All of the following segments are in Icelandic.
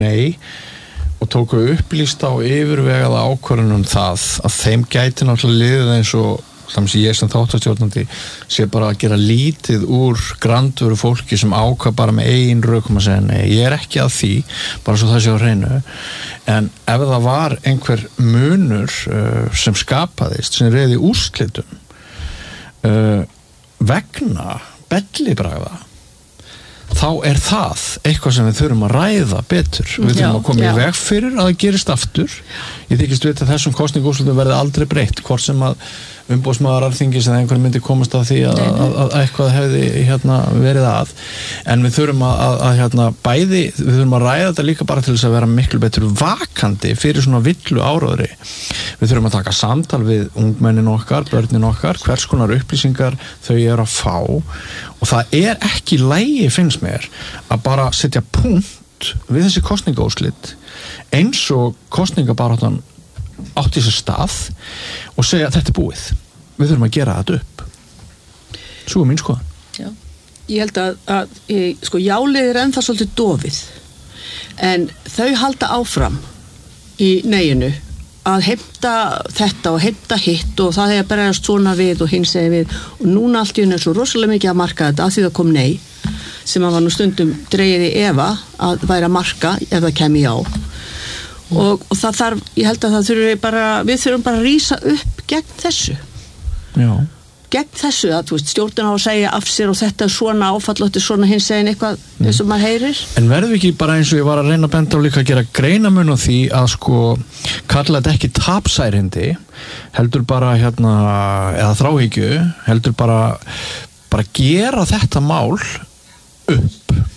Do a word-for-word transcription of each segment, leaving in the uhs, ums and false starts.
nei og tóku upplýst á yfirvegaða ákvörðun um það að þeim gæti náttúrulega liðið eins og þannig að ég sem þáttastjórnandi sé bara að gera lítið úr grandvöru fólki sem ákvað bara með eigin rökum að segja nei, ég er ekki að því bara svo það sé á hreinu en ef það var einhver munur uh, sem skapaðist sem reiði úrslitum uh, vegna bellibragða þá er það eitthvað sem við þurfum að ræða betur við þurfum já, að koma já. í veg fyrir að það gerist aftur ég þykist veit að þessum kosningaúrslitum verði aldrei breytt hvort sem að umboðsmaður Alþingis eða einhver myndi komast að því að, að, að eitthvað hefði hérna, verið að en við þurfum að, að, að hérna, bæði, við þurfum að ræða þetta líka bara til þess að vera miklu betur vakandi fyrir svona villu áróðri við þurfum að taka samtal við ungmennin okkar, börnin okkar, hvers konar upplýsingar þau eru að fá og það er ekki lægi finnst mér að bara setja punkt við þessi kosningaúrslit eins og kosningabaráttan átti sér stað og segja að þetta er búið við þurfum að gera þetta upp svo er mín skoðan Já. Ég held að, að ég, sko jálið er ennþá svolítið dofið en þau halda áfram í neginu að heimta þetta og heimta hitt og það er að berjast svona við og hinn segir við og núna allt í henni er svo rosalega mikið að marka þetta að því það kom nei sem að var nú stundum dregið í efa að væri að marka ef það kemi já Og, og það þarf, ég held að það þurfi bara, við þurfum bara að rísa upp gegn þessu. Já. Gegn þessu að, þú veist, stjórnin á að segja af sér og þetta er svona áfallótti, svona hins segin eitthvað mm. eins og maður heyrir. En verður ekki bara eins og ég var að reyna að benda á líka að gera greinamun á því að sko kalla þetta ekki tapsærindi, heldur bara hérna, eða þráhyggju, heldur bara, bara gera þetta mál upp.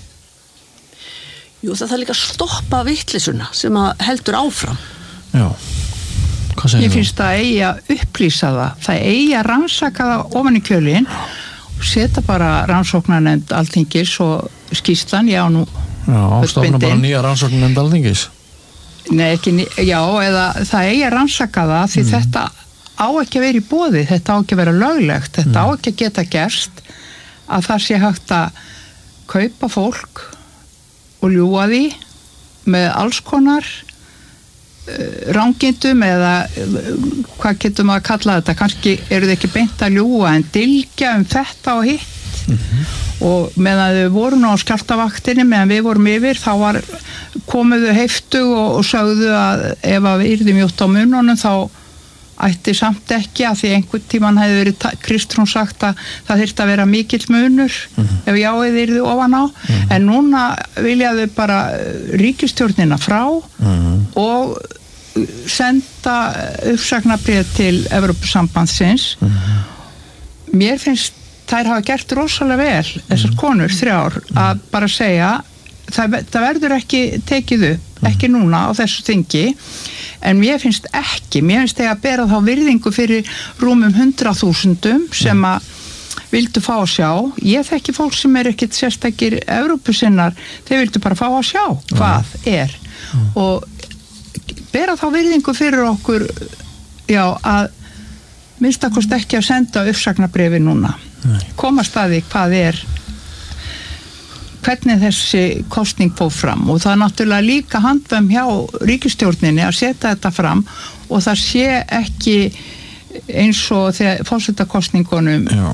Jú, það þarf líka að stoppa vitleysunna sem að heldur áfram. Já, hvað segir þú? Ég finnst það eigi að upplýsa það. Það eigi að rannsaka það ofan í kjölinn og setja bara rannsóknarnefnd Alþingis og skýrslan, já nú. Já, stofna bara nýja rannsóknarnefnd Alþingis. Nei, ekki, já, eða það eigi að rannsaka það því mm. þetta á ekki að vera í boði, þetta á ekki að vera löglegt, þetta mm. á ekki að geta gerst að það sé hægt að kaupa fólk og ljúga því með alls konar uh, rangindum eða uh, hvað getum að kalla þetta kannski eru þið ekki beint að ljúga en dylgja um þetta og hitt mm-hmm. og meðan þau voru nú á skjálftavaktinni meðan við vorum yfir þá var, komuðu heiftu og, og sögðu að ef að við yrðum mjótt á mununum þá ætti samt ekki að því einhvern tíman hefði verið Kristrún sagt að það þyrfti að vera mikill munur mm-hmm. ef jáið yrði ofan á mm-hmm. en núna viljaðu bara ríkisstjórnina frá mm-hmm. og senda uppsagnarbréf til Evrópusambandsins mm-hmm. mér finnst þær hafa gert rosalega vel þessar mm-hmm. konur þrjár mm-hmm. að bara segja það, það verður ekki tekið upp mm-hmm. ekki núna á þessu þingi en mér finnst ekki, mér finnst þegar að bera þá virðingu fyrir rúmum hundrað þúsundum sem að vildu fá að sjá. Ég þekki fólk sem er ekkit sérstakir Evrópusinnar, þeir vildu bara fá að sjá hvað er mm. og bera þá virðingu fyrir okkur já, að minnst að kost ekki að senda uppsagnarbréfi núna. Nei. Komast að því hvað er hvernig þessi kosning fór fram og það er náttúrulega líka handvæm hjá ríkisstjórninni að setja þetta fram og það sé ekki eins og þegar forsetakosningunum Já.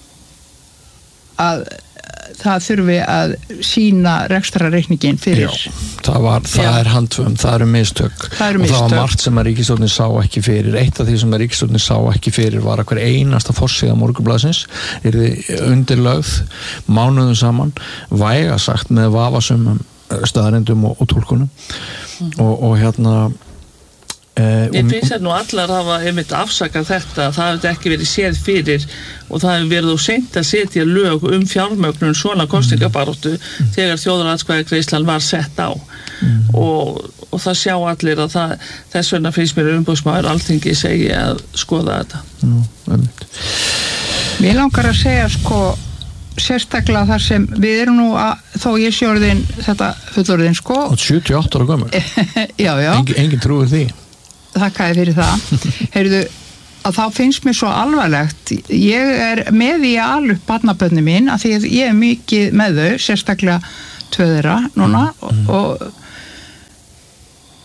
Að það þurfi að sína rekstrarreikningin fyrir. Já, það, var, það er handvæm, það eru mistök það eru og mistök. Það var margt sem að ríkisstjórnin sá ekki fyrir. Eitt af því sem að ríkisstjórnin sá ekki fyrir var að hver einasta forsíða Morgunblaðsins yrði undirlögð mánuðum saman, væga sagt með vafasumum staðrindum og, og túlkunum mm. og, og hérna Eh, Ég finnst að nú allar hafa einmitt afsakað þetta, það hefði ekki verið séð fyrir og það hefði verið og seint að setja lög um fjármögnun svona kosningabaráttu mm. þegar þjóðaratkvæðagreiðslan var sett á mm. og, og það sjá allir að það, þess vegna finnst mér umboðsmaður Alþingi segi að skoða þetta. Mm. Mér langar að segja sko sérstaklega þar sem við erum nú að, þó ég sé orðin þetta fullorðin sko og sjötíu og átta ára gömul já, já. Engin, engin trúir því þakkaði fyrir það heyrðu, að þá finnst mér svo alvarlegt ég er með í að ala upp barnabörnin mín að því að ég er mikið með þau sérstaklega tvö þeirra núna mm. og, og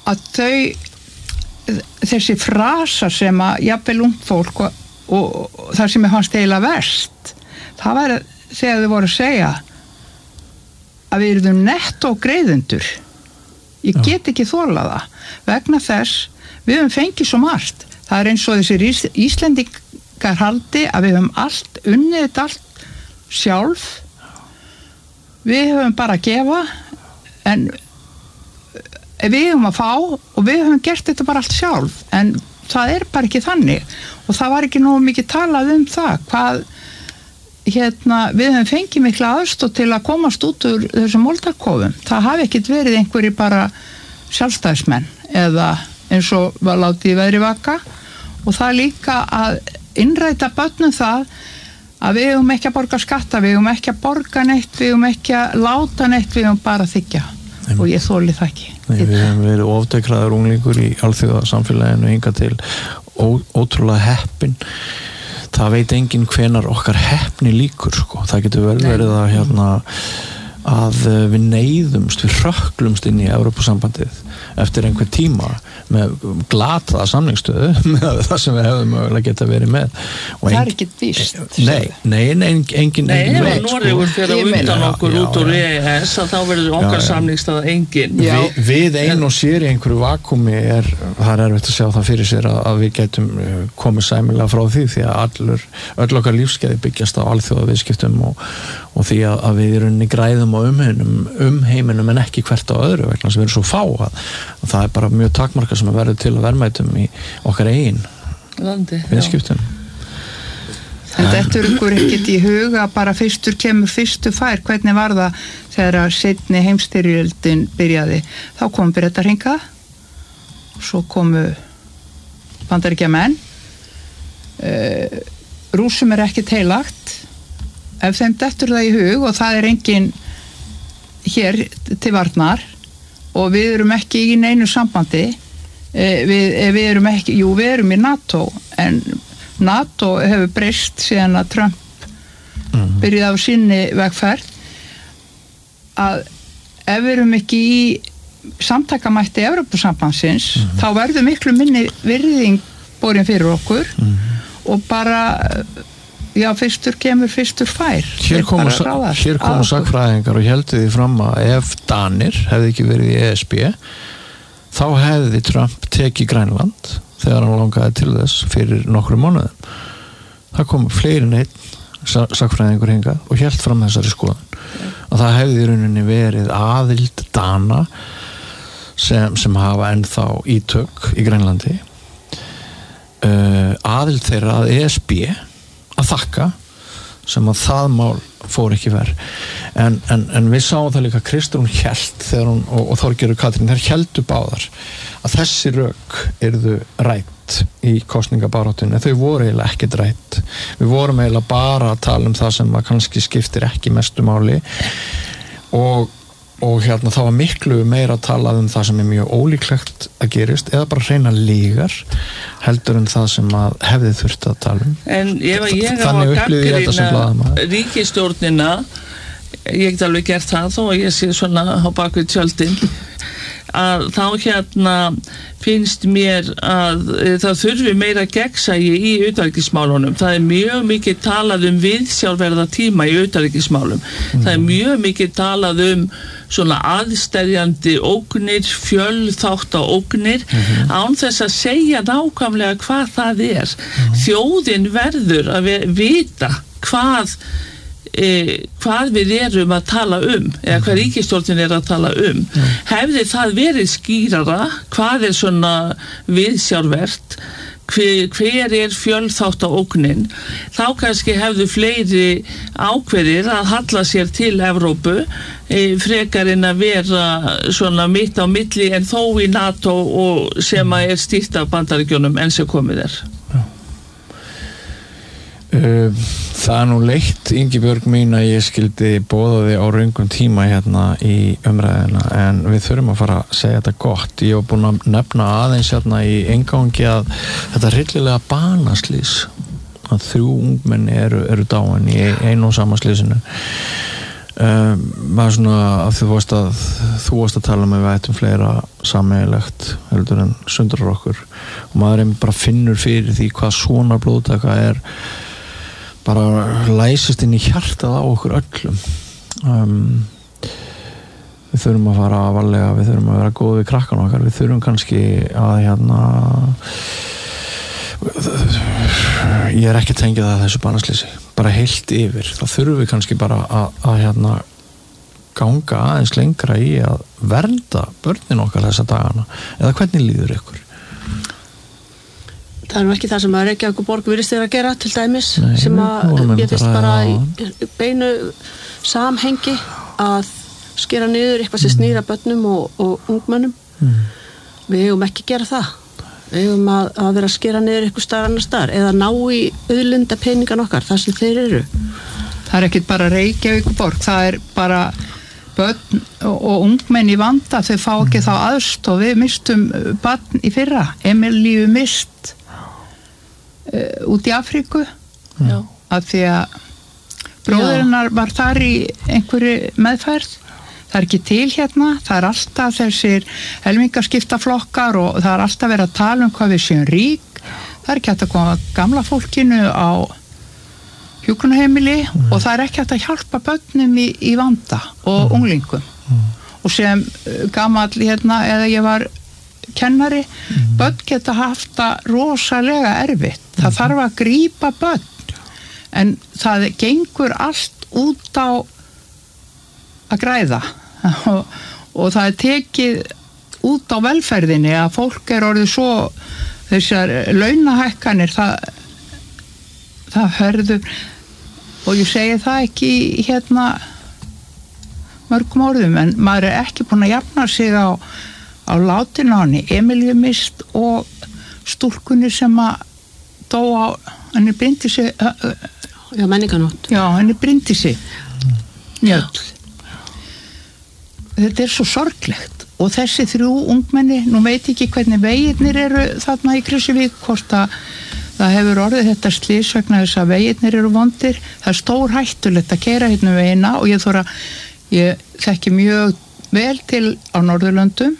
að þau þessi frasa sem að jafnvel ungt fólk og, og, og það sem ég fannst eiginlega verst, það var þegar þau voru að segja að við erum netto greiðendur. Ég get ekki þolað það vegna þess við höfum fengið svo margt. Það er eins og þessir Íslendingar haldi að við höfum allt unnið þetta allt sjálf. Við höfum bara að gefa en við höfum að fá og við höfum gert þetta bara allt sjálf, en það er bara ekki þannig og það var ekki nógu mikið talað um það hvað hérna, við höfum fengið mikla aðstoð til að komast út úr þessum moldarkofum. Það hafi ekkit verið einhverji bara sjálfstæðismenn eða eins og var látið í veðri vaka, og það líka að innræta börnum það að við höfum ekki að borga skatta, við höfum ekki að borga neitt, við höfum ekki að láta neitt, við höfum bara að þiggja. Nei, og ég þoli það ekki. Nei, við hefum verið ofdekraður unglingur í alþjóða samfélaginu hingað til ó, ótrúlega heppin. Það veit enginn hvenar okkar heppni líkur, sko. Það getur vel verið að hérna að við neyðumst, við hrökklumst inn í Evrópusambandið eftir einhver tíma með glataða samningsstöðu með það sem við hefum mögulega geta verið með. Og það er ekki víst. Nei, nei, engin engin Nei, ef veit, Noregur fyrir að undan okkur út úr E E S að þá verður okkar samningsstaða engin. Vi, við ein og sér í einhverju vakumi er, það er erfitt að sjá það fyrir sér að, að við getum komið sæmilega frá því, því að allur, öll okkar lífskeiði byggjast á alþjóða viðskiptum og, og því að, að við í rauninni græðum á umheiminum, umheiminum en ekki hvert á öðru vegna sem við erum svo fá að, að það er bara mjög takmarka sem að verður til að verðmætum í okkar eigin landi viðskiptum. En þetta er ykkur ekkert í huga bara fyrstur kemur fyrstur fær. Hvernig var það þegar að seinni heimsstyrjöldin byrjaði? Þá kom Bretar hingað, svo komu Bandaríkjamenn, uh, Rússum er ekkert heilagt. Ef þeim dettur það í hug og það er engin hér til varnar og við erum ekki í neinu sambandi, við, við erum ekki, jú við erum í NATO, en NATO hefur breyst síðan að Trump byrjaði á sinni vegferð, að ef við erum ekki í samtakamætti Evrópusambandsins, mm-hmm. þá verður miklu minni virðing borin fyrir okkur mm-hmm. og bara já, fyrstur kemur, fyrstur fær. Hér komu, hér komu sakfræðingar og héldu því fram að ef Danir hefði ekki verið í E S B þá hefði Trump tekið Grænland þegar hann langaði til þess fyrir nokkrum mánuðum. Það kom fleiri neitt sakfræðingur hingað og hélt fram þessari skoðun að það hefði í rauninni verið aðild Dana sem, sem hafa ennþá ítök í Grænlandi, uh, aðild þeirra að E S B að þakka sem að það mál fór ekki verð en, en, en við sáum það líka Kristrún hélt þegar hún og, og Þorgerður Katrín þær héldu báðar að þessi rök yrðu rætt í kosningabaráttunni, þau voru eiginlega ekkert rætt, við vorum eiginlega bara að tala um það sem að kannski skiptir ekki mestu máli og og hérna það var miklu meira að tala um það sem er mjög ólíklegt að gerist eða bara hreina lígar heldur en það sem að hefði þurft að tala um. En ef að ég á að gagnrýna ríkisstjórnina, ég get alveg gert það þó að ég sé svona á bakvið tjöldin, að þá hérna finnst mér að það þurfi meira gegnsæi í utanríkismálunum. Það er mjög mikið talað um viðsjárverða tíma í utanríkismálum. Mm. Það er mjög mikið talað um svona aðstæðjandi ógnir, fjölþátta ógnir, mm-hmm. án þess að segja nákvæmlega hvað það er. Mm. Þjóðin verður að vita hvað E, hvað við erum að tala um eða hvað ríkisstjórnin er að tala um mm. hefði það verið skýrara hvað er svona viðsjárvert hver, hver er fjölþátta ógnin, þá kannski hefðu fleiri ákveðir að halla sér til Evrópu e, frekar en að vera svona mitt á milli en þó í NATO og sem að er stýrt af Bandaríkjunum enn sem komið er. Það er nú leitt Ingibjörg mín að ég skildi boða þig á röngum tíma hérna í umræðina en við þurfum að fara að segja þetta gott. Ég var búin að nefna aðeins hérna í inngangi að þetta hryllilega banaslys að þrjú ungmenni eru, eru dáin í einu og sama slysinu um, maður svona að þú varst að þú varst að tala með við ættum fleira sameiginlegt heldur en sundrar okkur og maður er bara finnur fyrir því hvað svona blóðtaka er bara læsist inn í hjartað á okkur öllum um, við þurfum að fara að varlega, við þurfum að vera góð við krakkan okkar, við þurfum kannski að hérna ég er ekki að tengja það að þessu barnaslýsi bara heilt yfir, þá þurfum við kannski bara að, að hérna ganga aðeins lengra í að vernda börnin okkar þessa dagana eða hvernig líður ykkur? Það er nú ekki það sem að Reykjavíkurborg virðist þér að gera til dæmis Nei, sem að ég finnst bara í í beinu samhengi að skera niður eitthvað sem snýra börnum og, og ungmennum mm. við eigum ekki að gera það við eigum að, að vera að skera niður eitthvað staðar annar staðar eða ná í auðlinda peningan okkar þar sem þeir eru það er ekkit bara Reykjavíkurborg það er bara börn og, og ungmenn í vanda þau fá ekki mm. þá aðstoð við mistum barn í fyrra Emilíu mist uh, út í Afríku Já. af því að bróðurinnar var þar í einhverju meðferð það er ekki til hérna, það er alltaf þessir helmingaskiptaflokkar og það er alltaf verið að tala um hvað við séum rík það er ekki hægt að koma gamla fólkinu á hjúkrunarheimili mm. og það er ekki hægt að hjálpa börnum í, í vanda og mm. unglingum mm. og sem gamall hérna eða ég var kennari mm. börn geta haft það rosalega erfitt það mm. þarf að grípa börn en það gengur allt út á að græða og, og það er tekið út á velferðinni að fólk er orðið svo þessar launahækkanir það, það verður og ég segi það ekki hérna mörgum orðum en maður er ekki búin að jafna sig á, á látin á henni Emilíu mist og stúlkunni sem að dó á henni Bryndísi Já, menninganótt Já, henni Bryndísi Njöll þetta er svo sorglegt og þessi þrjú ungmenni, nú veit ekki hvernig vegirnir eru þarna í Krýsuvík hvort að það hefur orðið þetta slys vegna þess að vegirnir eru vondir það er stór hættulegt að keyra hérna vegina og ég þóra, ég þekki mjög vel til á Norðurlöndum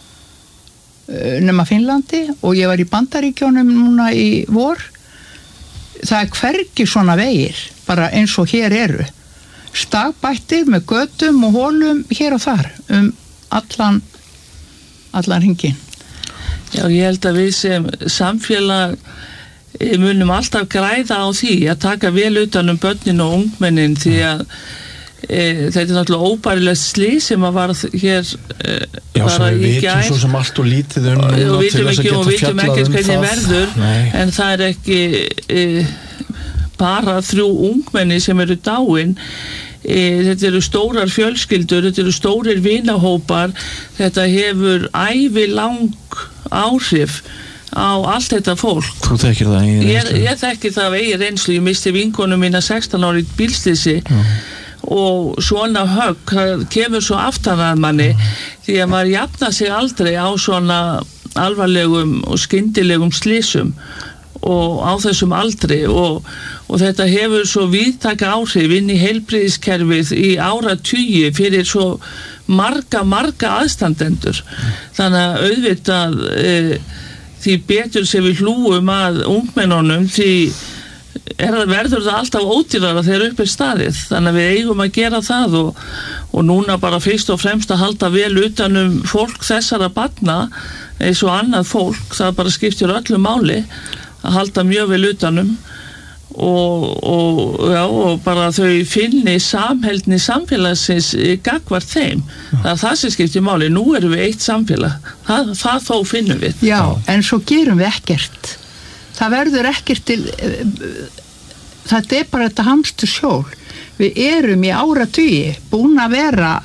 nema Finnlandi og ég var í Bandaríkjónum núna í vor það er hvergi svona vegir bara eins og hér eru stagbættir með götum og hólum hér og þar um allan allan hringinn. Já, ég held að við sem samfélag munum alltaf græða á því að taka vel utan um börnin og ungmennin því að e, þetta er náttúrulega óbærilegt slys sem að var hér e, Já, bara í gær. Já, sem við vitum svo sem allt og lítið um og, og vitum ekki og vitum ekkert um hvernig verður Nei. en það er ekki e, bara þrjú ungmenni sem eru dáin e, þetta eru stórar fjölskyldur þetta eru stórir vinahópar þetta hefur ævilang áhrif á allt þetta fólk Þú þekkir það í ég, ég þekkir það af eigin reynslu ég misti vinkonu mína sextán ára í bílslýsi og svona högg það kemur svo aftan að manni því að maður jafna sig aldrei á svona alvarlegum og skyndilegum slysum og á þessum aldri og, og þetta hefur svo víðtaka áhrif inn í heilbrigðiskerfið í áratugi fyrir svo marga, marga aðstandendur þannig að auðvitað e, því betur sem við hlúum að ungmennunum því er, verður það alltaf ódýrara þegar upp er staðið þannig að við eigum að gera það og, og núna bara fyrst og fremst að halda vel utanum fólk þessara barna eins og annað fólk það bara skiptir öllu máli að halda mjög vel utanum og, og, já, og bara þau finni samheldni samfélagsins gagnvart þeim það er það sem skiptir máli, nú erum við eitt samfélag það, það þó finnum við Já, en svo gerum við ekkert það verður ekkert til þetta er bara þetta hamstur sjól við erum í áratugi búin að vera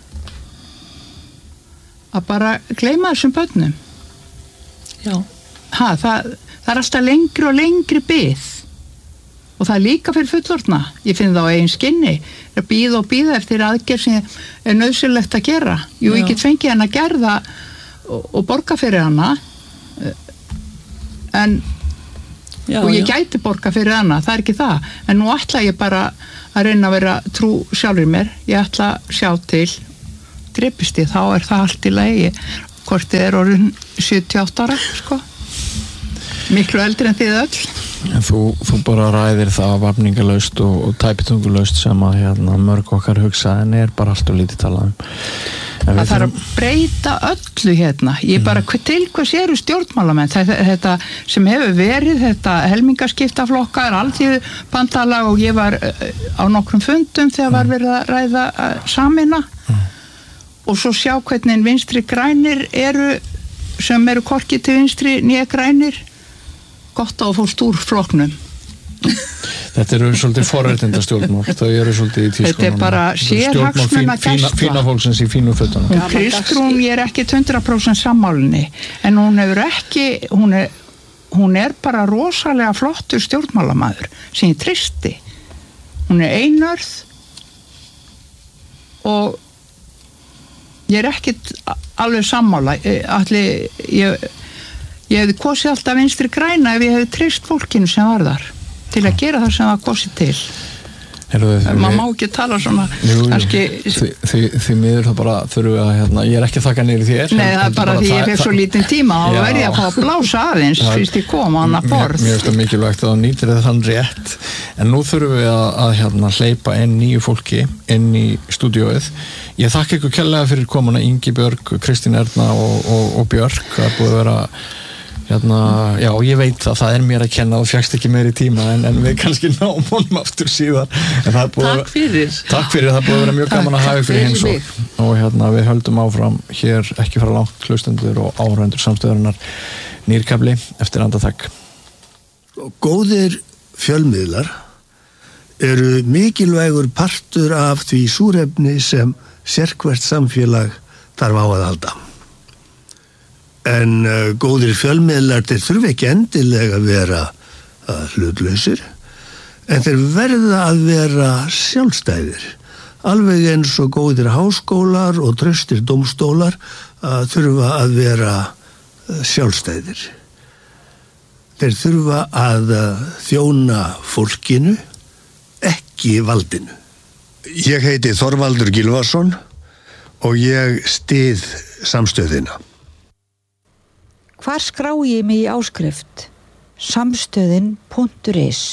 að bara gleyma þessum börnum Já ha, það, það er alltaf lengri og lengri bið og það er líka fyrir fullorðna ég finn það á eigin skinni að bíða og bíða eftir aðgerð sem er nauðsynlegt að gera jú, ég get fengið hann að gerða og, og borga fyrir hana en Já, og ég já. Gæti borga fyrir hana, það er ekki það, en nú ætla ég bara að reyna að vera trú sjálfur mér, ég ætla að sjá til, dreipist ég, þá er það allt í lagi, hvort þið er orðin sjötíu og átta ára, sko, miklu eldri en þið öll. En þú, þú bara ræðir það vafningalaust og, og tæpitungulaust sem að hérna, mörg okkar hugsa en er bara allt og lítið talað um. Það þarf að breyta öllu hérna. Ég bara, mm. til hvers eru stjórnmálamenn? Þetta, þetta sem hefur verið, þetta helmingaskiptaflokkar, alltíðu bandalag og ég var á nokkrum fundum þegar var verið að ræða sameina mm. og svo sjá hvernig vinstri grænir eru, sem eru korki til vinstri nýja grænir, gott á að fórst úr flokknum. Þetta eru svolítið forréttinda stjórnmál, þau eru svolítið í tískunum. Þetta er bara sérhagsmuna gæsla. Fína fólksins í fínu fötunum. Hún Kristrún, ég er ekki hundrað prósent sammálinni, en hún hefur ekki, hún er, hún er bara rosalega flottur stjórnmálamaður, sem ég tristi. Hún er einörð og ég er ekki alveg sammála. Allir, ég, ég hefði kosið alltaf vinstri græna ef ég hefði trist fólkinu sem var þar. Til að gera það sem það kosið til. Maður má ekki tala svona jú, kannski því, því, því miður það bara þurfum við að hérna, ég er ekki að þakka niður þér. Nei, það er bara því ég fekk svo lítinn tíma og verði að fá að blása aðeins fyrst ég kom á hana borð. Mér finnst það mikilvægt að þú nýtir það þann rétt en nú þurfum við að, að hérna, hleypa inn nýju fólki inn í stúdíóið. Ég þakka ykkur kærlega fyrir komuna Ingi Björg, Kristín Erna og, og, og Björk. Það er búið að vera Hérna, já, ég veit að það er mér að kenna og fjagst ekki meiri tíma en, en við kannski náum honum aftur síðan. Takk fyrir. Takk fyrir, það búið að vera mjög gaman að hafa ykkur í heimsókn. Og hérna, við höldum áfram hér ekki fara langt hlustendur og áhorfendur samstöðarinnar nýrkafli eftir andartak. Góðir fjölmiðlar eru mikilvægur partur af því súrefni sem sérhvert samfélag þarf á að halda. En uh, góðir fjölmiðlar þeir þurfi ekki endilega að vera uh, hlutlausir, en þeir verða að vera sjálfstæðir. Alveg eins og góðir háskólar og traustir dómstólar uh, þurfa að vera uh, sjálfstæðir. Þeir þurfa að uh, þjóna fólkinu, ekki valdinu. Ég heiti Þorvaldur Gylfason og ég styð samstöðina. Hvar skrá ég mig í áskrift? Samstöðin punktur is.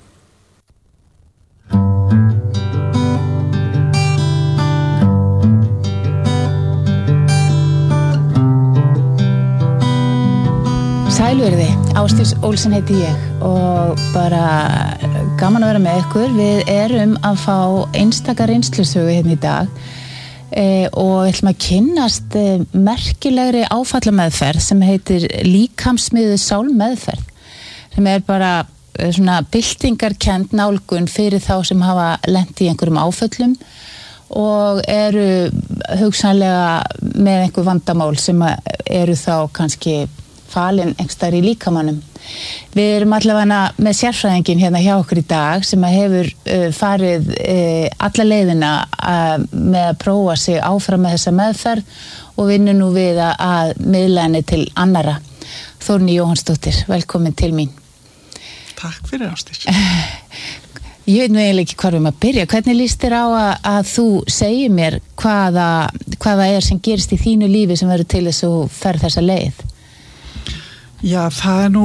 Sælverði, Ásdís Olsen heiti ég og bara gaman að vera með ykkur. Við erum að fá einstaka reynslusögu hérna í dag Eh, og við ætlum að kynnast eh, merkilegri áfallameðferð sem heitir líkamsmiðuð sálmeðferð sem er bara eh, svona byltingarkennd nálgun fyrir þá sem hafa lent í einhverjum áföllum og eru hugsanlega með einhver vandamál sem eru þá kannski falin einhverstaðar í líkamannum. Við erum allavega með sérfræðingin hérna hjá okkur í dag sem hefur uh, farið uh, alla leiðina uh, með að prófa sig áfram með þessa meðferð og vinnur nú við að, að miðla henni til annara. Þórný Jóhannsdóttir, velkomin til mín. Takk fyrir, Ásdís. Ég veit nú eiginlega ekki hvar við maður byrja. Hvernig líst þér á að, að þú segir mér hvaða, hvaða er sem gerist í þínu lífi sem verður til þess að þú ferð þessa leið? Já, það er nú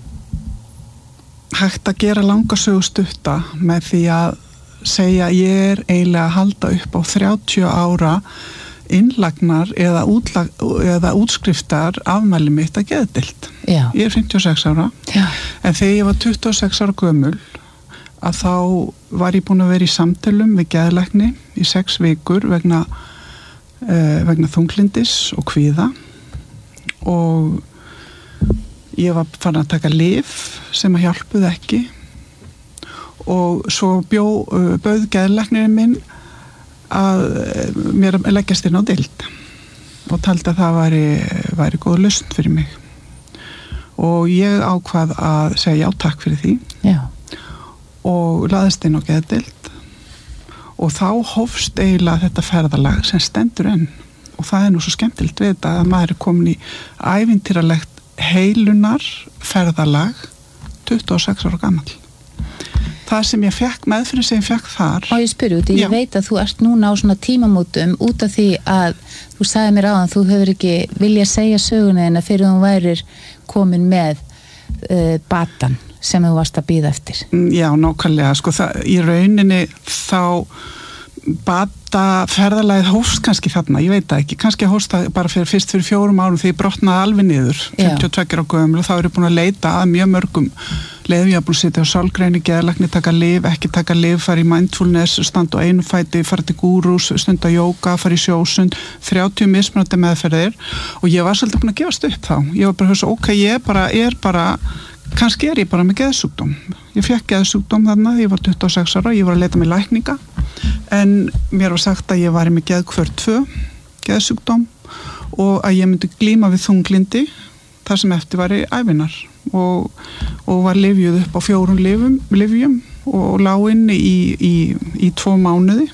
hægt að gera langa sögu stutta með því að segja að ég er eiginlega að halda upp á þrjátíu ára innlagnar eða, útlag, eða útskriftar afmæli mitt að geðdeild. Já. Ég er fimmtíu og sex ára. Já. En þegar ég var tuttugu og sex ára gömul að þá var ég búin að vera í samtölum við geðlækni í sex vikur vegna, uh, vegna þunglindis og kvíða og ég var farin að taka lyf sem að hjálpuð ekki og svo bjó, bauð geðlæknirinn minn að mér að leggjast inn á deild og taldi að það væri, væri góð lausn fyrir mig og ég ákvað að segja já takk fyrir því. Já. Og laðist inn á geðdeild og þá hófst eiginlega þetta ferðalag sem stendur enn og það er nú svo skemmtilegt við þetta að maður er komin í ævintýralegt heilunar ferðalag tuttugu og sex ára gamall. Það sem ég fekk, meðfyrir sem ég fekk þar. Og ég spyrir út, ég veit að þú ert núna á svona tímamótum út af því að þú sagði mér áðan, þú hefur ekki viljað segja söguna en að fyrir þú værir komin með uh, batan sem þú varst að bíða eftir. Já, nákvæmlega, sko það, í rauninni þá bata ferðalagið hófst kannski þarna, ég veit það ekki, kannski hófst það bara fyrir, fyrst fyrir fjórum árum þegar ég brotnaði alveg niður, fimmtíu og tvö ára gömul og þá er ég búin að leita að mjög mörgum leiðum, ég haf búin að sitja á sálgreini, geðlækni, taka lyf, ekki taka lyf, fara í mindfulness, standa á einu fæti, fara til gúrús, stunda jóga, fara í sjósund, þrjátíu mismunandi meðferðir og ég var svolítið búin að gefast upp þá, ég var bara að hugsa, ok, ég bara, er bara kannski er ég bara með geðsjúkdóm. Ég fekk geðsjúkdóm þarna, ég var tuttugu og sex ára, ég var að leita með lækninga, en mér var sagt að ég var með geðhvörf tvö, geðsjúkdóm, og að ég myndi glíma við þunglindi, þar sem eftir var í ævinar, og, og var lyfjuð upp á fjórum lyfjum, lyfjum og lá inni í, í, í tvo mánuði,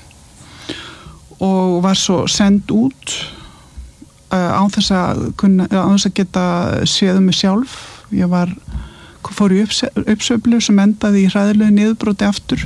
og var svo send út uh, án þess að, kunna, án þess að geta séð mig sjálf. Ég var fór í uppsveiflu sem endaði í hræðilegu niðurbroti aftur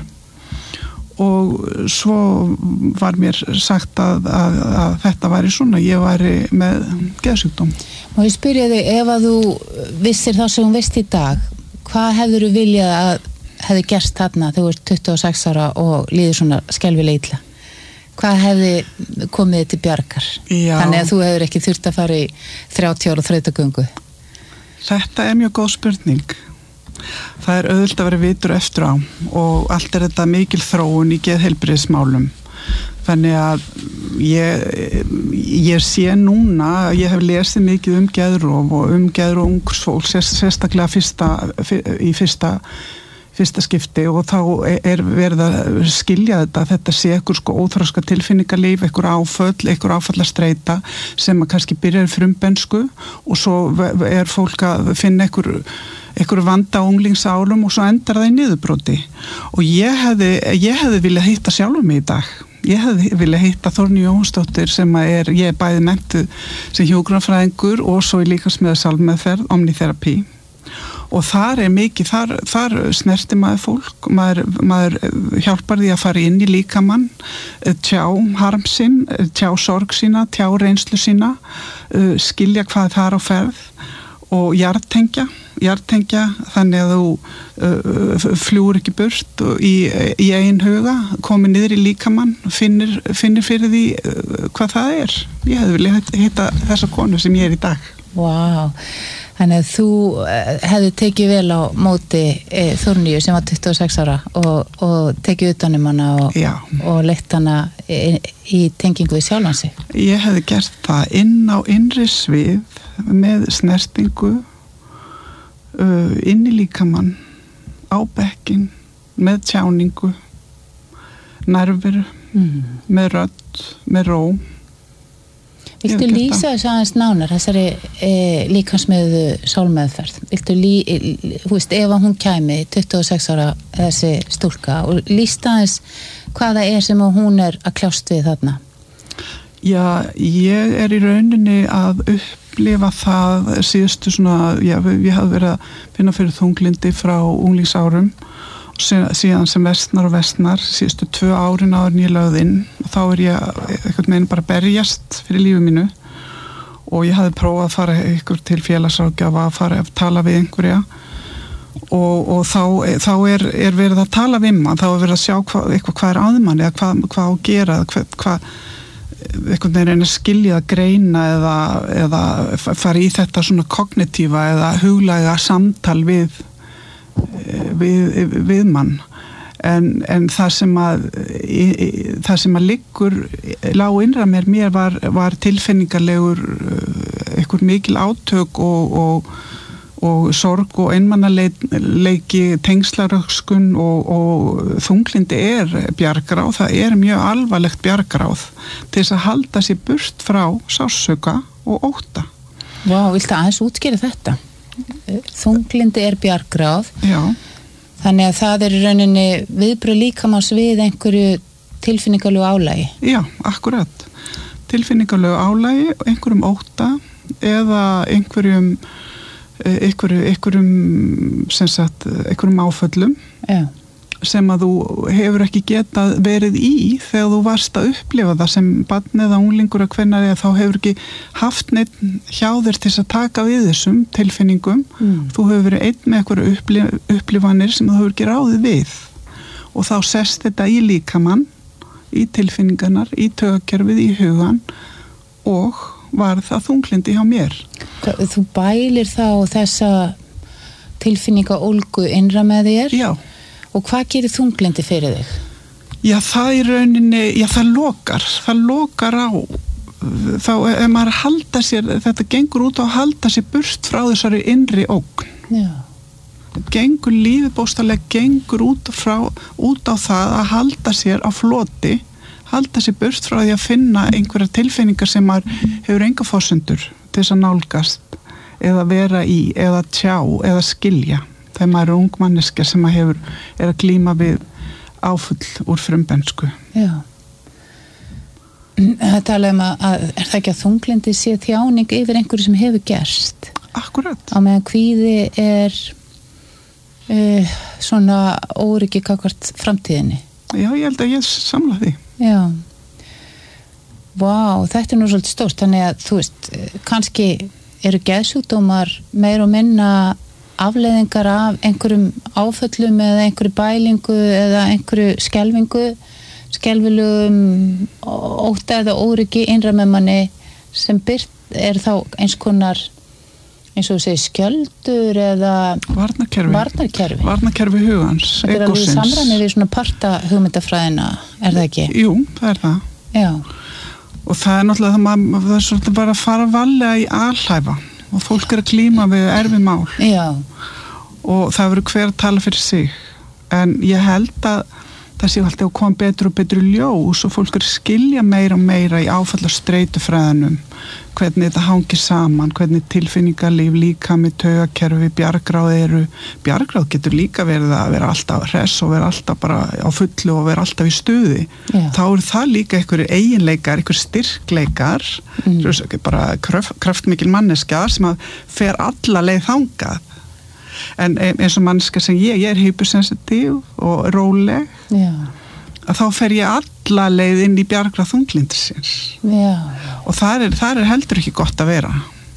og svo var mér sagt að, að, að þetta væri svona, ég væri með geðsjúkdóm. Og ég spyrja þig, ef að þú vissir það sem þú veist í dag, hvað hefur þú viljað að hefði gerst þarna þegar þú ert tuttugu og sex ára og líður svona skelfilega illa? Hvað hefði komið til bjargar? Já. Þannig að þú hefur ekki þurft að fara í þrjátíu ára þrautagöngu? Þetta er mjög góð spurning. Það er auðvitað að vera vitur eftir á og allt er þetta mikil þróun í geðheilbrigðismálum. Þannig að ég, ég sé núna, ég hef lesið mikið um geðrof og um geðrof ungs fólk, sérstaklega fyrsta, í fyrsta, fyrsta skipti og þá er verið að skilja þetta, þetta sé einhver sko óþroska tilfinningalíf, einhver áföll, einhver áfallastreita sem að kannski byrjar í frumbensku og svo er fólk að finna einhver einhverju vanda á unglingsálum og svo endar það í niðurbroti og ég hefði, ég hefði viljað hitta sjálfum mig í dag. Ég hefði viljað hitta Þórný Jóhannsdóttir sem er, ég er bæði menntuð sem hjúkrunarfræðingur og svo í líkamsmiðja sálmeðferð, omnitherapy og þar er mikið, þar, þar snerti maður fólk, maður, maður hjálpar því að fara inn í líkamann, tjá harm sinn, tjá sorg sína, tjá reynslu sína, skilja hvað það er á ferð og jarðtengja, jarðtengja þannig að þú uh, fljúur ekki burt í, í eigin huga, komið niður í líkamann, finnir, finnir fyrir því uh, hvað það er. Ég hefði viljað hitta þessa konu sem ég er í dag. Vá, wow. Þannig að þú hefði tekið vel á móti e, Þórnýju sem var tuttugu og sex ára og, og tekið utanum hana og, og leitt hana í, í tengingu við sjálfan sig. Ég hefði gert það inn á innri svið með snertingu uh, inn í líkamann, á bekkin, með tjáningu, nervir, mm. með rödd, með ró. Viltu lýsa þess aðeins nánar þessari e, líkamsmiðju sálmeðferð? Viltu lí, þú veist, ef hún kæmi tuttugu og sex ára þessi stúlka og lýsta aðeins hvaða er sem hún er að kljást við þarna? Já, ég er í rauninni að upplifa það síðustu svona, já, ég hafði verið að finna fyrir þunglindi frá unglingsárum síðan sem vestnar og vestnar síðustu tvö árin áður en ég lögð inn og þá er ég einhvern veginn bara berjast fyrir lífi mínu og ég hafði prófað að fara ykkur til félagsráðgjafa að fara að tala við einhverja og, og þá, þá er, er verið að tala við mann, þá er verið að sjá hva, eitthvað hvað er aðmann eða hvað, hvað á að gera hvað, hvað einhvern veginn reyna að skilja að greina eða, eða fara í þetta svona kognitífa eða huglæga samtal við við, við mann en, en það sem að í, í, það sem að liggur lág innra mér mér var, var tilfinningalegur einhver mikil átök og, og, og sorg og einmannaleiki tengslaröskun og, og þunglindi er bjargráð, það er mjög alvarlegt bjargráð til þess að halda sér burt frá sársauka og ótta. Vá, viltu aðeins útskýra þetta? Þunglindi er bjargráð. Já. Þannig að það er í rauninni viðbrögð líkamans við einhverju tilfinningalegu álagi. Já, akkurat. Tilfinningalegu álagi, einhverjum ótta eða einhverjum einhverju, einhverjum, sem sagt, einhverjum áföllum Já. sem að þú hefur ekki getað verið í þegar þú varst að upplifa það sem barn eða unglingur að hvenær eða þá hefur ekki haft neitt hjá þér til að taka við þessum tilfinningum. Mm. Þú hefur verið einn með einhverju upplif, upplifanir sem þú hefur ekki ráðið við og þá sest þetta í líkamann, í tilfinningarnar, í taugakerfið, í hugan og var það þunglindi hjá mér. Þú bælir þá þessa tilfinninga ólgu innra með þér? Já. Og hvað gerir þunglindi fyrir þig? Já, það í rauninni, já, það lokar, það lokar á, þá ef maður halda sér, þetta gengur út á að halda sér burt frá þessari innri ógn. Já. Gengur lífið bóstalega, gengur út, frá, út á það að halda sér á floti, halda sér burt frá því að finna einhverja tilfinningar sem maður hefur enga forsendur til þess að nálgast eða vera í, eða tjá, eða skilja. Þegar maður er ung manneskja sem maður hefur, er að glíma við áfull úr frumbensku. Já. Það tala um að, að er það ekki að þunglindi sé þjáning yfir einhverju sem hefur gerst? Akkurat. Á meðan kvíði er uh, svona óryggi gagnvart framtíðinni. Já, ég held að ég samla því. Já. Vá, þetta er nú svolítið stórt, þannig að þú veist, kannski eru geðsjúkdómar meir og minna afleiðingar af einhverjum áföllum eða einhverju bælingu eða einhverju skelfingu, skelfilegum ótta eða óryggi innra með manni sem byrt er þá eins konar, eins og þú segir, skjöldur eða varnarkerfi, varnarkerfi. varnarkerfi hugans, þetta er alveg samræmir í svona parta hugmyndafræðina, er það ekki? Jú, það er það. Já. Og það er náttúrulega það, maður, það er svolítið bara að fara varlega í alhæfa og fólk er að glíma við erfið mál. Já. Og það verður hver að tala fyrir sig. En ég held að það sé alltaf að koma betur og betur í ljós og fólk er að skilja meira og meira í áfall og streitufræðinum, hvernig þetta hangir saman, hvernig tilfinningarlíf, líkami, taugakerfi, bjargráð eru. Bjargráð getur líka verið að vera alltaf hress og vera alltaf bara á fullu og vera alltaf í stuði. Já. Þá er það líka einhverju eiginleikar, einhverju styrkleikar, mm. bara kraft, kraftmikil manneskja sem að fer alla leið þangað. En eins og manneskja sem ég, ég er hypersensitív og róleg. Já. Að þá fer ég alla leið inn í bjargrað þunglindisins. Já. Og þar er, þar er heldur ekki gott að vera.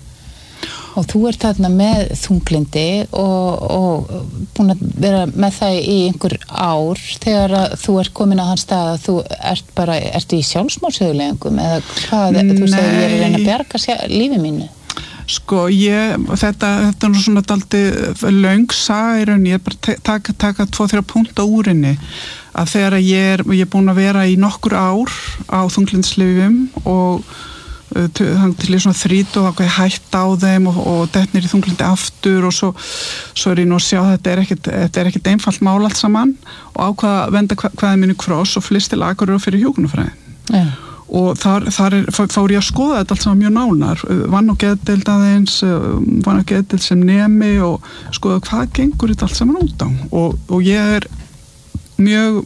Og þú ert þarna með þunglindi og, og búin að vera með það í einhver ár þegar að þú ert komin á hans stað að þú ert bara, ert í sjálfsmorðsögulegum eða hvað, Nei. Þú segir ég er að reyna að bjarga sjálf, lífi mínu. Sko, ég, þetta, þetta er nú svona dálítið löng saga í rauninni, ég er bara te- taka, taka tvo, þrjá punkt á úrinni, að þegar ég er, ég er búin að vera í nokkur ár á þunglindislifjum og þannig til ég svona þrít og ákveði hætt á þeim og, og detnir í þunglindi aftur og svo, svo er ég nú að sjá að þetta er ekkit, þetta er ekkit einfalt mál allt saman og ákveða að venda hva, hvaða minni kross og flist til Akureyrar fyrir hjúkrunarfræði. Ja. Og þar, þar er, fór ég að skoða þetta allt saman mjög nánar, vann og geðdeild aðeins, vann og geðdeild sem nemi og skoða hvað gengur þetta allt saman út á og, og ég er mjög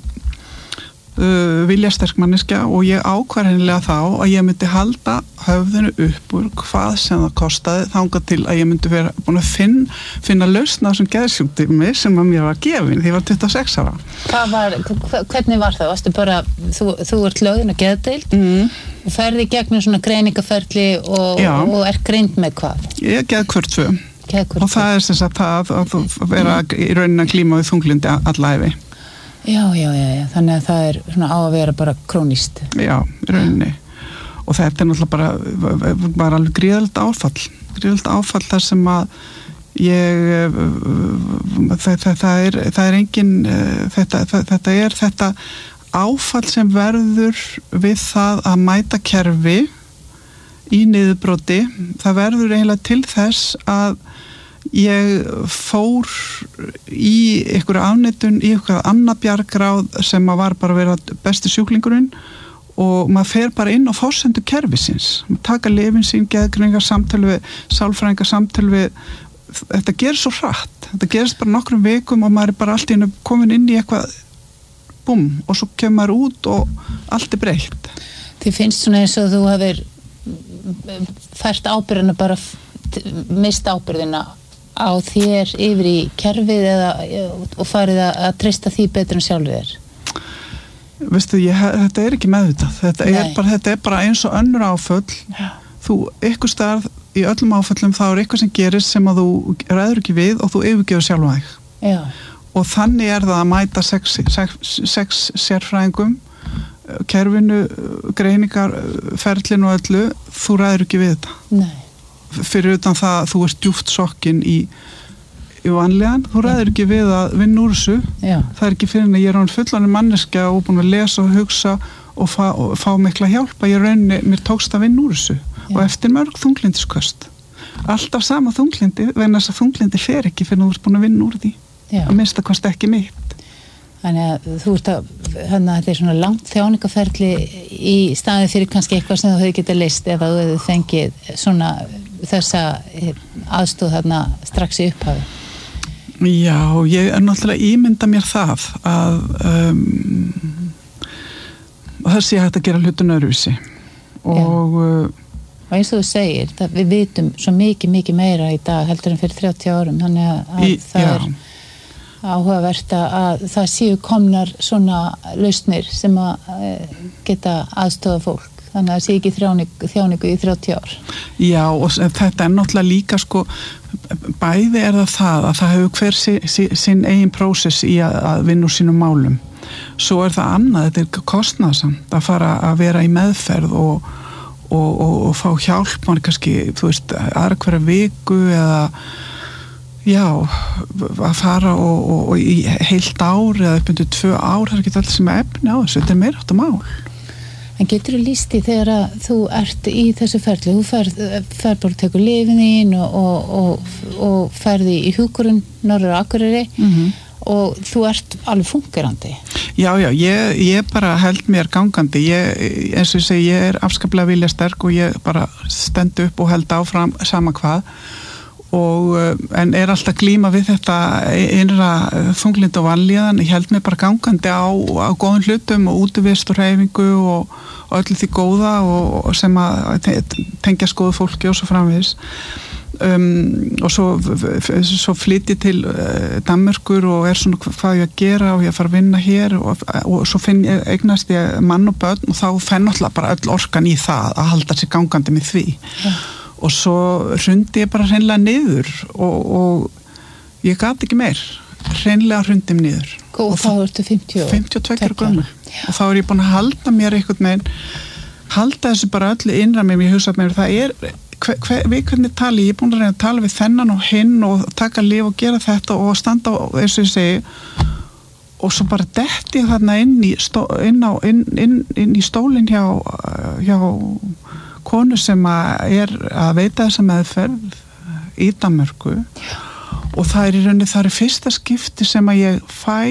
uh, viljasterk manneskja og ég ákvarðanlega þá að ég myndi halda höfðinu upp úr hvað sem það kostaði þangað til að ég myndi vera búin að finn, finna lausna sem geðsjúkdómi sem að mér var gefin því ég var tuttugu og sex ára. Hvað var, hvernig var það? Varstu bara, þú, þú ert lögin og geðdeild mm. og ferði gegnum svona greiningaferli og, og er greind með hvað? Ég geð hvert tvö og það er sem sagt það að þú vera í rauninni að glíma við þunglindi alla ævi. Já, já, já, já, þannig að það er svona á að vera bara króníst. Já, í rauninni. Og þetta er náttúrulega bara, bara alveg gríðalegt áfall. Gríðalegt áfall þar sem að ég, það, það, það, er, það er engin, þetta, það, þetta er þetta áfall sem verður við það að mæta kerfi í niðurbroti. Það verður eiginlega til þess að ég fór í einhverju afneitun, í einhverju annað bjargráð sem að var bara að vera besti sjúklingurinn og maður fer bara inn á forsendu kerfisins. Maður taka lyfin sín, geðgreiningar, samtöl við, sálfræðingar, samtöl við, þetta gerir svo hratt. Þetta gerist bara nokkrum vikum og maður er bara allt í einu komin inn í eitthvað, búm, og svo kemur maður út og allt er breytt. Þið finnst svona eins og þú hefur fært ábyrðina bara, mist ábyrðina á þér yfir í kerfið eða, og farið að, að treysta því betur en sjálfur þér? Veistu, ég, þetta er ekki meðvitað. Þetta er, bara, þetta er bara eins og önnur áföll. Já. Þú, ykkur starf í öllum áföllum, þá er eitthvað sem gerist sem að þú ræður ekki við og þú yfirgefur sjálfa þig. Já. Og þannig er það að mæta sex, sex, sex sérfræðingum, kerfinu, greiningar, ferlinu og öllu, þú ræður ekki við þetta. Nei. Fyrir utan það að þú ert djúpt sokkin í í vanlegan, þú ræður ekki við að vinna úr þessu. Já. Það er ekki fyrir en að ég er án fullanir manneskja og búin að lesa og hugsa og fá, og fá mikla hjálp að ég rauninni, mér tókst að vinna úr þessu. Já. Og eftir mörg þunglindiskvöst. Alltaf sama þunglindi, vegna þess að þunglindi fer ekki fyrir að þú ert búin að vinna úr því. Já. Að minnsta kosti ekki mitt. Þannig að þú ert að, hérna, þetta er svona langt þjáningaferli í staði fyrir kannski eitthvað sem þú hefði getað list eða þú hefði fengið svona þessa aðstóð þarna strax í upphafi. Já, ég er náttúrulega ímynda mér það að um, það sé hægt að gera hlutun öðruvísi og, og eins og þú segir, það, við vitum svo mikið, mikið meira í dag heldur en fyrir þrjátíu árum, þannig að, að í, það já. Er áhugavert að það séu komnar svona lausnir sem að geta aðstoða fólk. Þannig að það sé ekki þjáningu, þjáningu í þrjátíu ár. Já, og þetta er náttúrulega líka sko, bæði er það það að það hefur hver sí, sí, sinn eigin prósess í að, að vinna úr sínum málum. Svo er það annað, þetta er kostnaðsamt að fara að vera í meðferð og, og, og, og fá hjálp, mann kannski, þú veist, aðra hverja viku eða, já, að fara og, og, og í heilt ár eða upp undir tvö ár, það er ekki allir sem er efni á þessu, þetta er meira átt að mál. En getur þú lýst í þegar að þú ert í þessu ferli, þú ferð, ferð bara að tekur lyfin þín og, og, og, og ferði í hjúkrun Norður Akureyri mm-hmm. og þú ert alveg fungerandi. Já, já, ég, ég bara held mér gangandi, ég, eins og ég segi, ég er afskaplega viljasterk og ég bara stend upp og held áfram sama hvað og en er alltaf glíma við þetta innra þunglind og vanlíðan, ég held mér bara gangandi á, á góðum hlutum og útivist og hreyfingu og, og öllu því góða og, og sem að tengja skoðu fólki og svo framvegis um, og svo, svo flytti til uh, Danmerkur og er svona hvað ég að gera og ég að fara að vinna hér og, og svo finn ég, eignast ég mann og börn og þá fenn alltaf bara öll orkan í það að halda sig gangandi með því. Ja. Og svo hrundi ég bara hreinlega niður og, og ég gat ekki meir. Hreinlega hrundi ég niður. Og, og þá ertu fimmtíu og tvö ára gömul. Og þá er ég búin að halda mér einhvern veginn, halda þessu bara öllu innra mér, ég hugsa mér, það er, hver, hver, við hvernig tali, ég er búin að reyna að tala við þennan og hinn og taka lyf og gera þetta og standa á, eins og ég segi, og svo bara detti ég þarna inn í, stó, inn á, inn, inn, inn í stólinn hjá, hjá konu sem að er að veita þessa meðferð í Danmörku og það er í rauninni, það er fyrsta skipti sem að ég fæ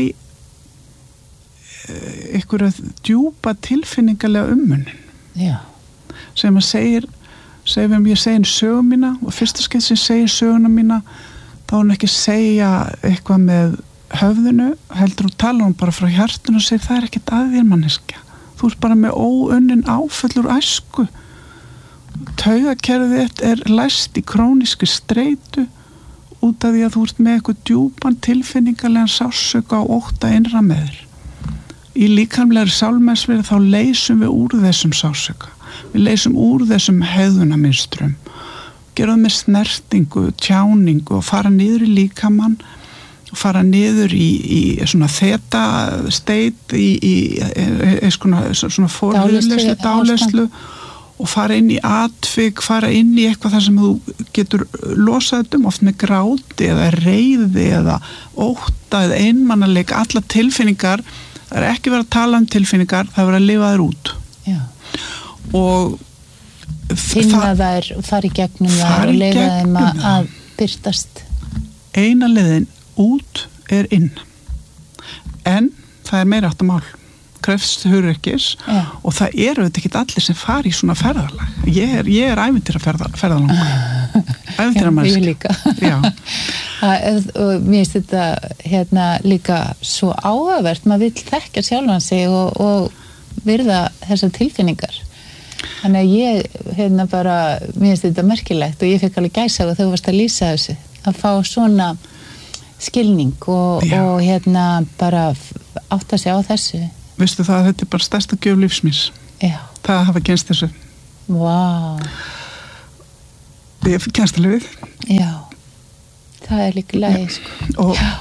einhverja djúpa tilfinningalega ummunin. Já. Sem að segir, segir um ég segir sögum mína og fyrsta skipti sem segir söguna mína þá er hún ekki að segja eitthvað með höfðinu, heldur hún tala hún bara frá hjartinu og segir það er ekkert að þér manneskja. Þú ert bara með óunnin áföllur æsku. Taugakerfið þitt er læst í króníski streitu út af því að þú ert með eitthvað djúpan tilfinningarlegan sársauka og ótta innra með þér. Í líkamlegri sálmessveri þá leysum við úr þessum sársauka. Við leysum úr þessum hegðunarmynstrum. Gerum með snertingu, tjáningu og fara niður í líkamann og fara niður í, í svona þeta steit í, í, í, í svona, svona fórhugleyslu, dáleyslu og fara inn í atvik, fara inn í eitthvað þar sem þú getur losað um, oft með gráti eða reiði eða ótta eða einmannaleik, alla tilfinningar, það er ekki verið að tala um tilfinningar, það er verið að lifa þær út. Já. Og finna þær og fara í gegnum þær og lifa þeim að, að byrtast. Eina leiðin út er inn. En það er meira áttamál. Krefst hugrekkis ja. Og það eru þetta ekki allir sem fari í svona ferðalag. Ég er, ég er ævintýra ferða, ferðalang. Ævintýra mannski. Ég líka. Já. Og mér finnst þetta hérna líka svo áhugavert, maður vill þekkja sjálfan sig og, og virða þessar tilfinningar. Þannig að ég hérna bara, mér finnst þetta merkilegt og ég fekk alveg gæsa og þú varst að lýsa þessu. að fá svona skilning og, og hérna bara átta sig á þessu. Vistu það að þetta er bara stærsta gjöf lífsmís. Já. Það hafa kennst þessu. Vá. Ég kennst alveg við. Já. Það er líka lægi, sko. Og, Já.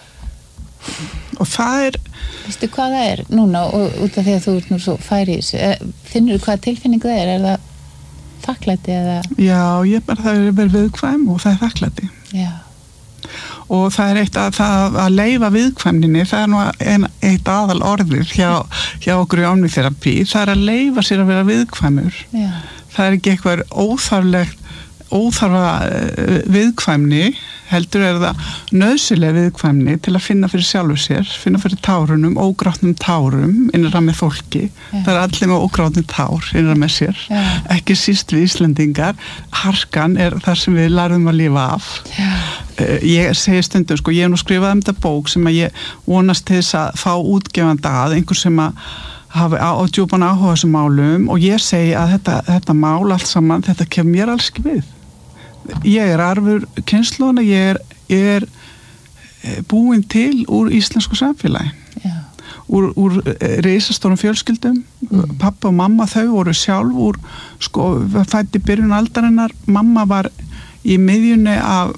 og það er... Vistu hvað það er núna og út af því að þú ert nú svo færi í þessu, finnur þú hvað tilfinning það er? Er það þakklæti eða? Já, ég bara það er verið viðkvæm og það er þakklæti. Já. Og það er eitt að, það, að leyfa viðkvæmninni, það er nú ein, eitt aðal orðið hjá, hjá okkur í omniterapi, það er að leyfa sér að vera viðkvæmur. Já. Það er ekki eitthvað óþarflegt, óþarfa viðkvæmni, heldur er það nauðsynleg viðkvæmni til að finna fyrir sjálfu sér, finna fyrir tárunum, ógrátnum tárum innra með fólki. Já. Það er allir með ógrátnum tár innra með sér. Já. Ekki síst við Íslendingar. Harkan er það sem við lærðum að lifa af. Já. Ég segi stundum, sko, ég hef nú skrifað um þetta bók sem að ég vonast til þess að fá útgefanda að, einhver sem að hafi á, á djúpan áhuga þessum málum og ég segi að þetta, þetta mál allt saman, þetta kemur mér alls ekki við. Ég er arfur kynslóðana, ég er, ég er búin til úr íslensku samfélagi. Já. Úr, úr risastórum fjölskyldum, mm. pappa og mamma þau voru sjálf úr, sko, fædd í byrjun aldarinnar, mamma var í miðjunni af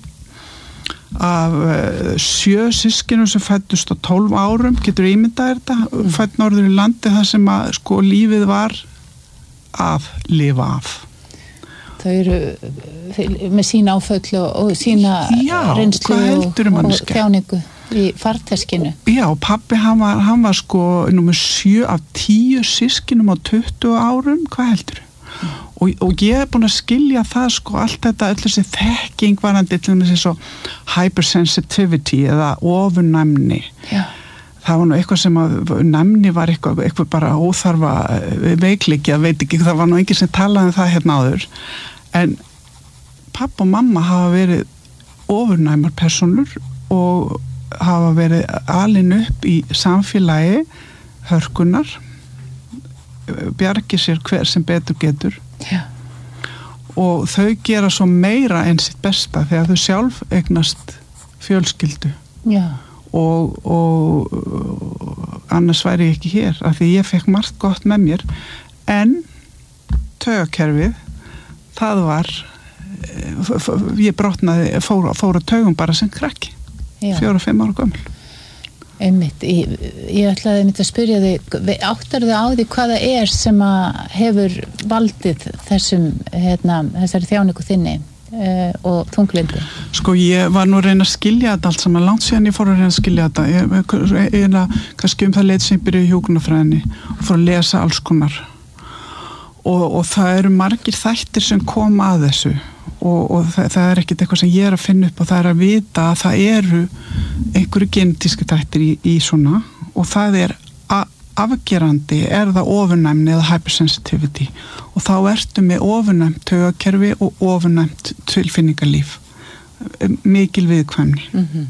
af sjö systkinum sem fæddust á tólf árum, getur ímyndað þetta, mm. fædd norður í landi þar sem að sko lífið var að lifa af. Þau eru með sína áföll og, og sína Já, reynslu og, og þjáningu í farteskinu. Já, pappi hann var, hann var sko númer sjö af tíu systkinum á tuttugu árum, hvað heldur? Mm. Og, og ég er búin að skilja það sko allt þetta, öll þessi þekking varandi til þess að hypersensitivity eða ofurnæmni. Já. Það var nú eitthvað sem að næmni var eitthvað, eitthvað bara óþarfa veikleiki, ég veit ekki, það var nú enginn sem talaði um það hérna áður. En pappa og mamma hafa verið ofurnæmar persónur og hafa verið alin upp í samfélagi hörkunar, bjargi sér hver sem betur getur. Já. Og þau gera svo meira en sitt besta þegar þau sjálf eignast fjölskyldu. Já. Og, og annars væri ég ekki hér af því ég fekk margt gott með mér en taugakerfið það var ég brotnaði fór, fór að taugum bara sem krakki fjóra, fimm ára gömul. Einmitt, ég, ég ætlaði einmitt að spyrja þig, áttar þið á því hvaða er sem að hefur valdið þessum, hérna, þessari þjáningu þinni uh, og þunglindi? Sko ég var nú að reyna að skilja þetta allt saman, langt síðan ég fór að reyna að skilja þetta, ég er að kannski um það leit sem ég byrja í hjúkrunarfræðinni og fór að lesa alls konar og, og það eru margir þættir sem koma að þessu og, og það, það er ekkert eitthvað sem ég er að finna upp og það er að vita að það eru einhverju genetíski þættir í, í svona og það er afgerandi, er það ofurnæmni eða hypersensitivity og þá ertu með ofurnæmt taugakerfi og ofurnæmt tilfinningalíf, mikil viðkvæmni. Mm-hmm.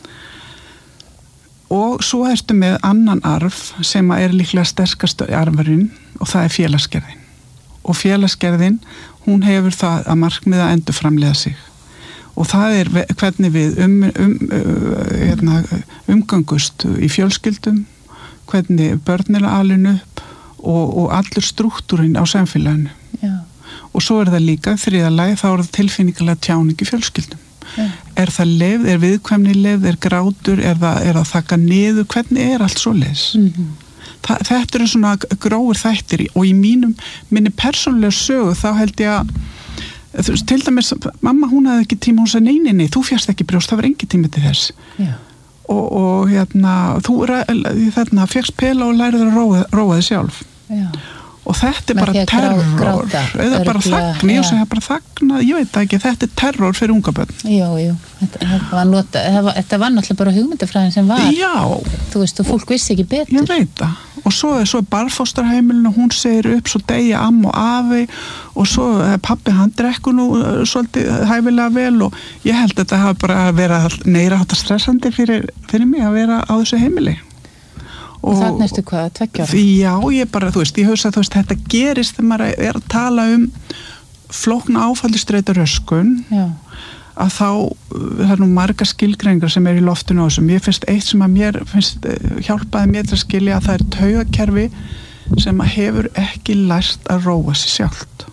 Og svo ertu með annan arf sem er líklega sterkast arfurinn og það er félagsgerðin. Og félagsgerðin, hún hefur það að markmiða að endurframleiða sig. Og það er hvernig við um, um, hérna, umgangust í fjölskyldum, hvernig börn er alin upp og, og allur strúktúrin á samfélaginu. Já. Og svo er það líka þriðja lagi, þá er það tilfinningalega tjáning í fjölskyldum. Já. Er það leyfð, er viðkvæmni leyfð, er grátur, er það, er það þakka niður, hvernig er allt svoleiðis? Mm-hmm. Þa, þetta eru svona grófur þættir og í mínum, minni persónulega sögu þá held ég að til dæmis, mamma hún hafði ekki tíma, hún sagði nei, nei, nei, þú fjast ekki brjóst, það var engi tíma til þess. Já. Og, og hérna, þú þarna fjast pela og læriður að róa, róa þig sjálf. Já. Og þetta er bara terror, eða bara þagni, og segja bara þagna, ég veit ekki, þetta er terror fyrir unga börn. Jú, jú, þetta, þetta, var nota, þetta, var, þetta var náttúrulega bara hugmyndafræðin sem var. Já. Þú veist, og fólk vissi ekki betur. Ég veit það. Og svo er, svo er barfóstarheimilinu, hún segir upp, svo deyja amma og afi, og svo pappi, hann drekkur nú svolítið hæfilega vel, og ég held að þetta hafa bara verið meira hátta stressandi fyrir, fyrir mig að vera á þessu heimili. Og það næstu hvað, tveggja ára? Já, ég bara, þú veist, ég hugsa að þú veist, þetta gerist þegar maður er að tala um flókna áfallistreita röskun, já. að þá það er nú marga skilgreiningar sem er í loftinu á þessu. Mér finnst eitt sem að mér finnst hjálpaði mér til að skilja að það er taugakerfi sem að hefur ekki lært að róa sig sjálft.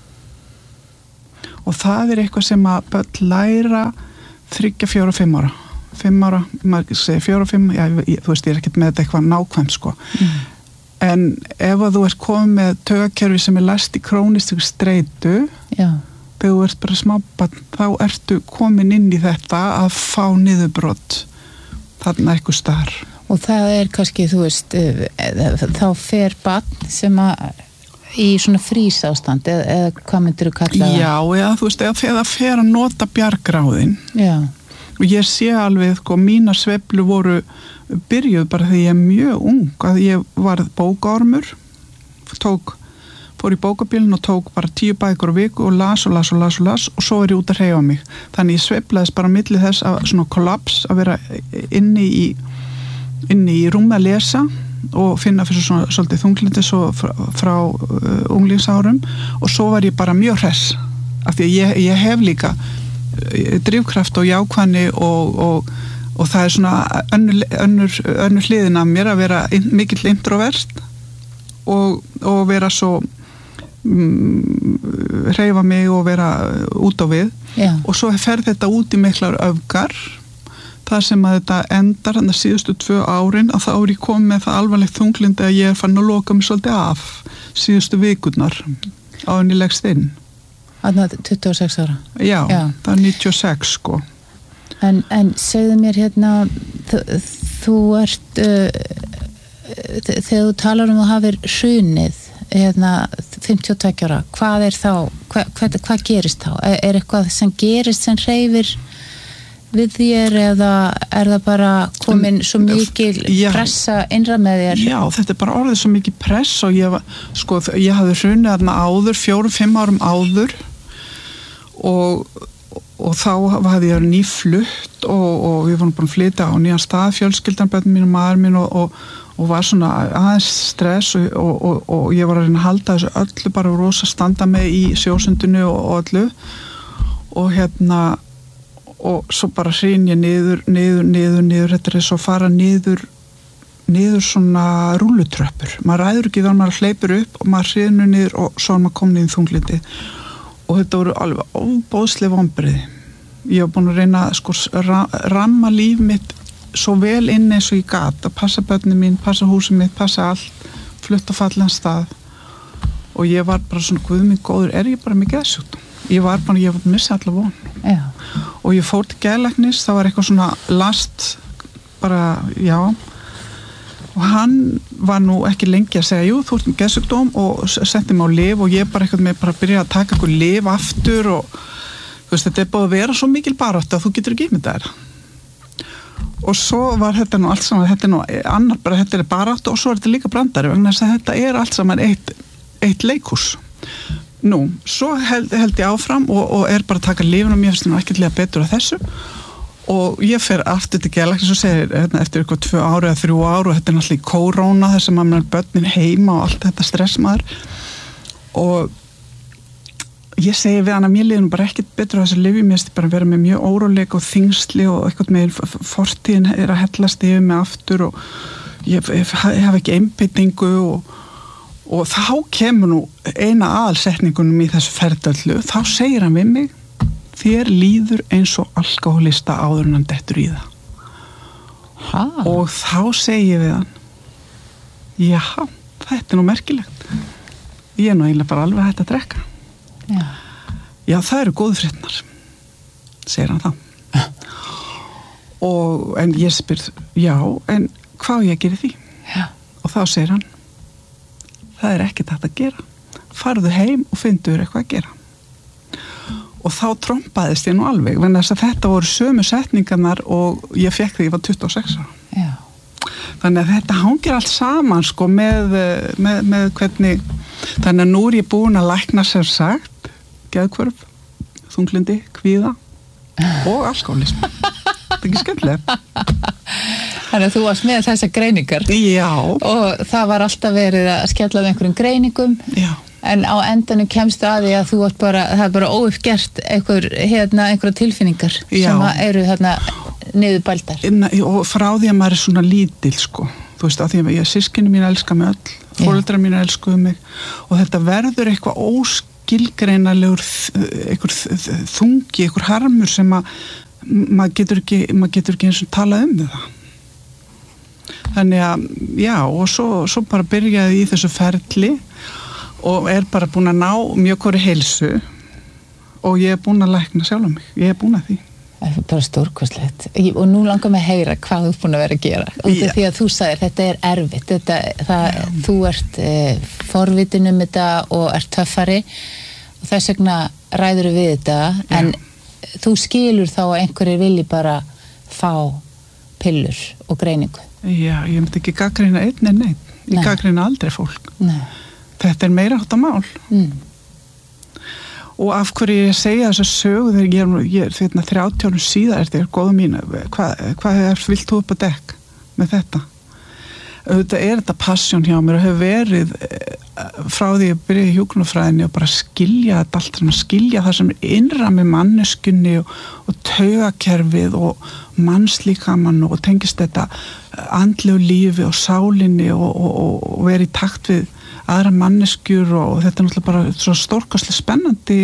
Og það er eitthvað sem að börn læra þriggja, fjóra, fimm ára. Fimm ára, maður segir fjóra, fimm, já, ég, þú veist, ég er ekkert með þetta eitthvað nákvæmt, sko. Mm. En ef að þú ert komið með taugakerfi sem er læst í krónisku streitu, já. Þegar þú ert bara smábarn, þá ertu komin inn í þetta að fá niðurbrot þarna eitthvað staðar. Og það er kannski, þú veist, þá fer barn sem að í svona frísástand, eða, eða hvað myndir þú kalla það? Já, eða þú veist, eða það fer að nota bjargráðin. Já. Og ég sé alveg, sko, mínar sveiflur voru byrjuð bara þegar ég er mjög ung, að ég var bókaormur, tók fór í bókabílinn og tók bara tíu bækur á viku og las og las og las og las og svo er ég út að hreyfa mig. Þannig ég sveiflaðist bara milli þess að svona kollaps að vera inni í inni í rúmi að lesa og finna fyrir svona svolítið þunglindis frá, frá uh, unglingsárum og svo var ég bara mjög hress af því að ég, ég hef líka uh, drifkraft og jákvæðni og, og, og það er svona önnur, önnur, önnur hliðin af mér að vera in, mikill introvert og, og vera svo hreyfa mig og vera út á við Já. Og svo fer þetta út í miklar öfgar þar sem að þetta endar þannig að síðustu tvö árin að þá er ég komið með það alvarlegt þunglindi að ég er fann að loka mig svolítið af síðustu vikurnar á henni leggst inn. Þannig að tuttugu og sex ára? Já, Já. Það er níutíu og sex sko. En, en segðu mér hérna þú, þú ert uh, þegar þú talar um að hafa hrunið hérna fimmtíu og tveggja ára, hvað er þá hvað, hvað, hvað gerist þá? Er, er eitthvað sem gerist sem hreyfir við þér eða er það bara komin svo mikil já, pressa innra með þér? Já, þetta er bara orðið svo mikil press og ég, sko, ég hafði hrunið þarna áður, fjórum, fimm árum áður og, og þá hafði ég nýflutt og, og við vorum búin að flytja á nýjan stað, fjölskyldan, börnin mín og maður mín og, og og var svona aðeins stress og, og, og, og ég var að reyna að halda þessu öllu bara rosa standa með í sjósundinu og, og öllu og hérna og svo bara hrín ég niður, niður, niður, niður þetta er svo að fara niður niður svona rúlutröppur maður ræður ekki þannig að maður hleypur upp og maður hrínu niður og svo er maður komin í þunglindi og þetta voru alveg óbóðsleg vonbrigði ég var búin að reyna að sko ramma líf mitt svo vel inn eins og ég gat að passa börnin mín, passa húsið mitt, passa allt flutt á fallan stað og ég var bara svona guð minn góður, er ég bara með geðsjúkdóm? Ég var bara, ég var missa alla von já. Og ég fór til geðlæknis, það var eitthvað svona last bara, já og hann var nú ekki lengi að segja jú, þú ert með geðsjúkdóm og setti mig á lyf og ég bara eitthvað með bara að byrja að taka eitthvað lyf aftur og þú veist, þetta er búið að vera svo mikil barátta að þú getur ekki ímyndað þér og svo var þetta nú allt saman þetta er nú annar bara, þetta er barátt og svo er þetta líka brandari vegna þess að þetta er allt saman eitt, eitt leikhús nú, svo held, held ég áfram og, og er bara að taka lífin og mér finnst það nú ekkert lega betur af þessu og ég fer aftur til geðlæknis og segir hérna, eftir eitthvað tvö ári eða þrjú ári og þetta er náttúrulega í kóróna þess að maður er börnin heima og allt þetta stressmaður og ég segi við hann að mér liður bara ekkert betur á þessu lyfi, mér finnst bara að vera með mjög óróleik og þyngsli og eitthvað með fortíðin er að hellast yfir mig aftur og ég, ég, ég hef ekki einbeitingu og, og þá kemur nú eina aðalsetningunum í þessu ferðallu, þá segir hann við mig þér líður eins og alkoholista áður en hann dettur í það ha. Og þá segi ég við hann já, þetta er nú merkilegt ég er nú eiginlega bara alveg hægt að drekka Já. Já, það eru góðu frétnar segir hann þá og en ég spyr já, en hvað ég gerir því já. Og þá segir hann það er ekkert hægt að gera farðu heim og fyndu eitthvað að gera og þá trompaðist ég nú alveg en þess að þetta voru sömu setningarnar og ég fekk því ég var tuttugu og sex ára já. Þannig að þetta hangir allt saman sko með, með, með hvernig þannig að nú er ég búin að lækna sem sagt geðhvörf, þunglindi, kvíða og alkoholism þetta er ekki skemmtilega Þannig að þú varst með þessar greiningar Já og það var alltaf verið að skella einhverjum greiningum Já en á endanum kemstu að því að þú ert bara, það er bara óuppgert einhver, hérna, einhverja tilfinningar Já. sem að eru þarna niður bældar. Og frá því að maður er svona lítil sko, þú veist, að því að ég systkini mín elska mig öll, foreldrar mín elskuðu mig og þetta verður eitthvað óskilgreinalegur einhver þungi, einhver harmur sem að maður getur ekki, maður getur ekki eins og talað um það. Þannig að, já, og svo, svo bara byrjaði í þessu ferli og er bara búin að ná mjög góðri heilsu og ég er búin að lækna sjálf mig, ég er búin að því. Það er bara stórkostlegt og nú langar mig að heyra hvað þú er búin að vera að gera út af því að þú sagðir þetta er erfitt, þetta, það, þú ert eh, forvitin um þetta og ert töffari og þess vegna ræður við þetta en já. Þú skilur þá að einhverjir vilji bara fá pillur og greiningu. Já, ég myndi ekki gagnrýna einn en einn. Ég gagnrýna aldrei fólk. Nei. Þetta er meira hátta mál. Mm. Og af hverju ég segja þess að sögu þegar ég, ég er þetta þrjátíu árum síðar er þetta góða mín. Hvað, hvað er, vilt þú upp að dekk með þetta? Þetta er þetta passjón hjá mér og hefur verið frá því að byrja í hjúkrunarfræðinni og bara skilja þetta allt, skilja það sem er innra með manneskunni og, og taugakerfið og mannslíkamann og tengist þetta andlegu lífi og sálinni og, og, og vera í takt við aðra manneskjur og þetta er náttúrulega bara svo stórkostlega spennandi.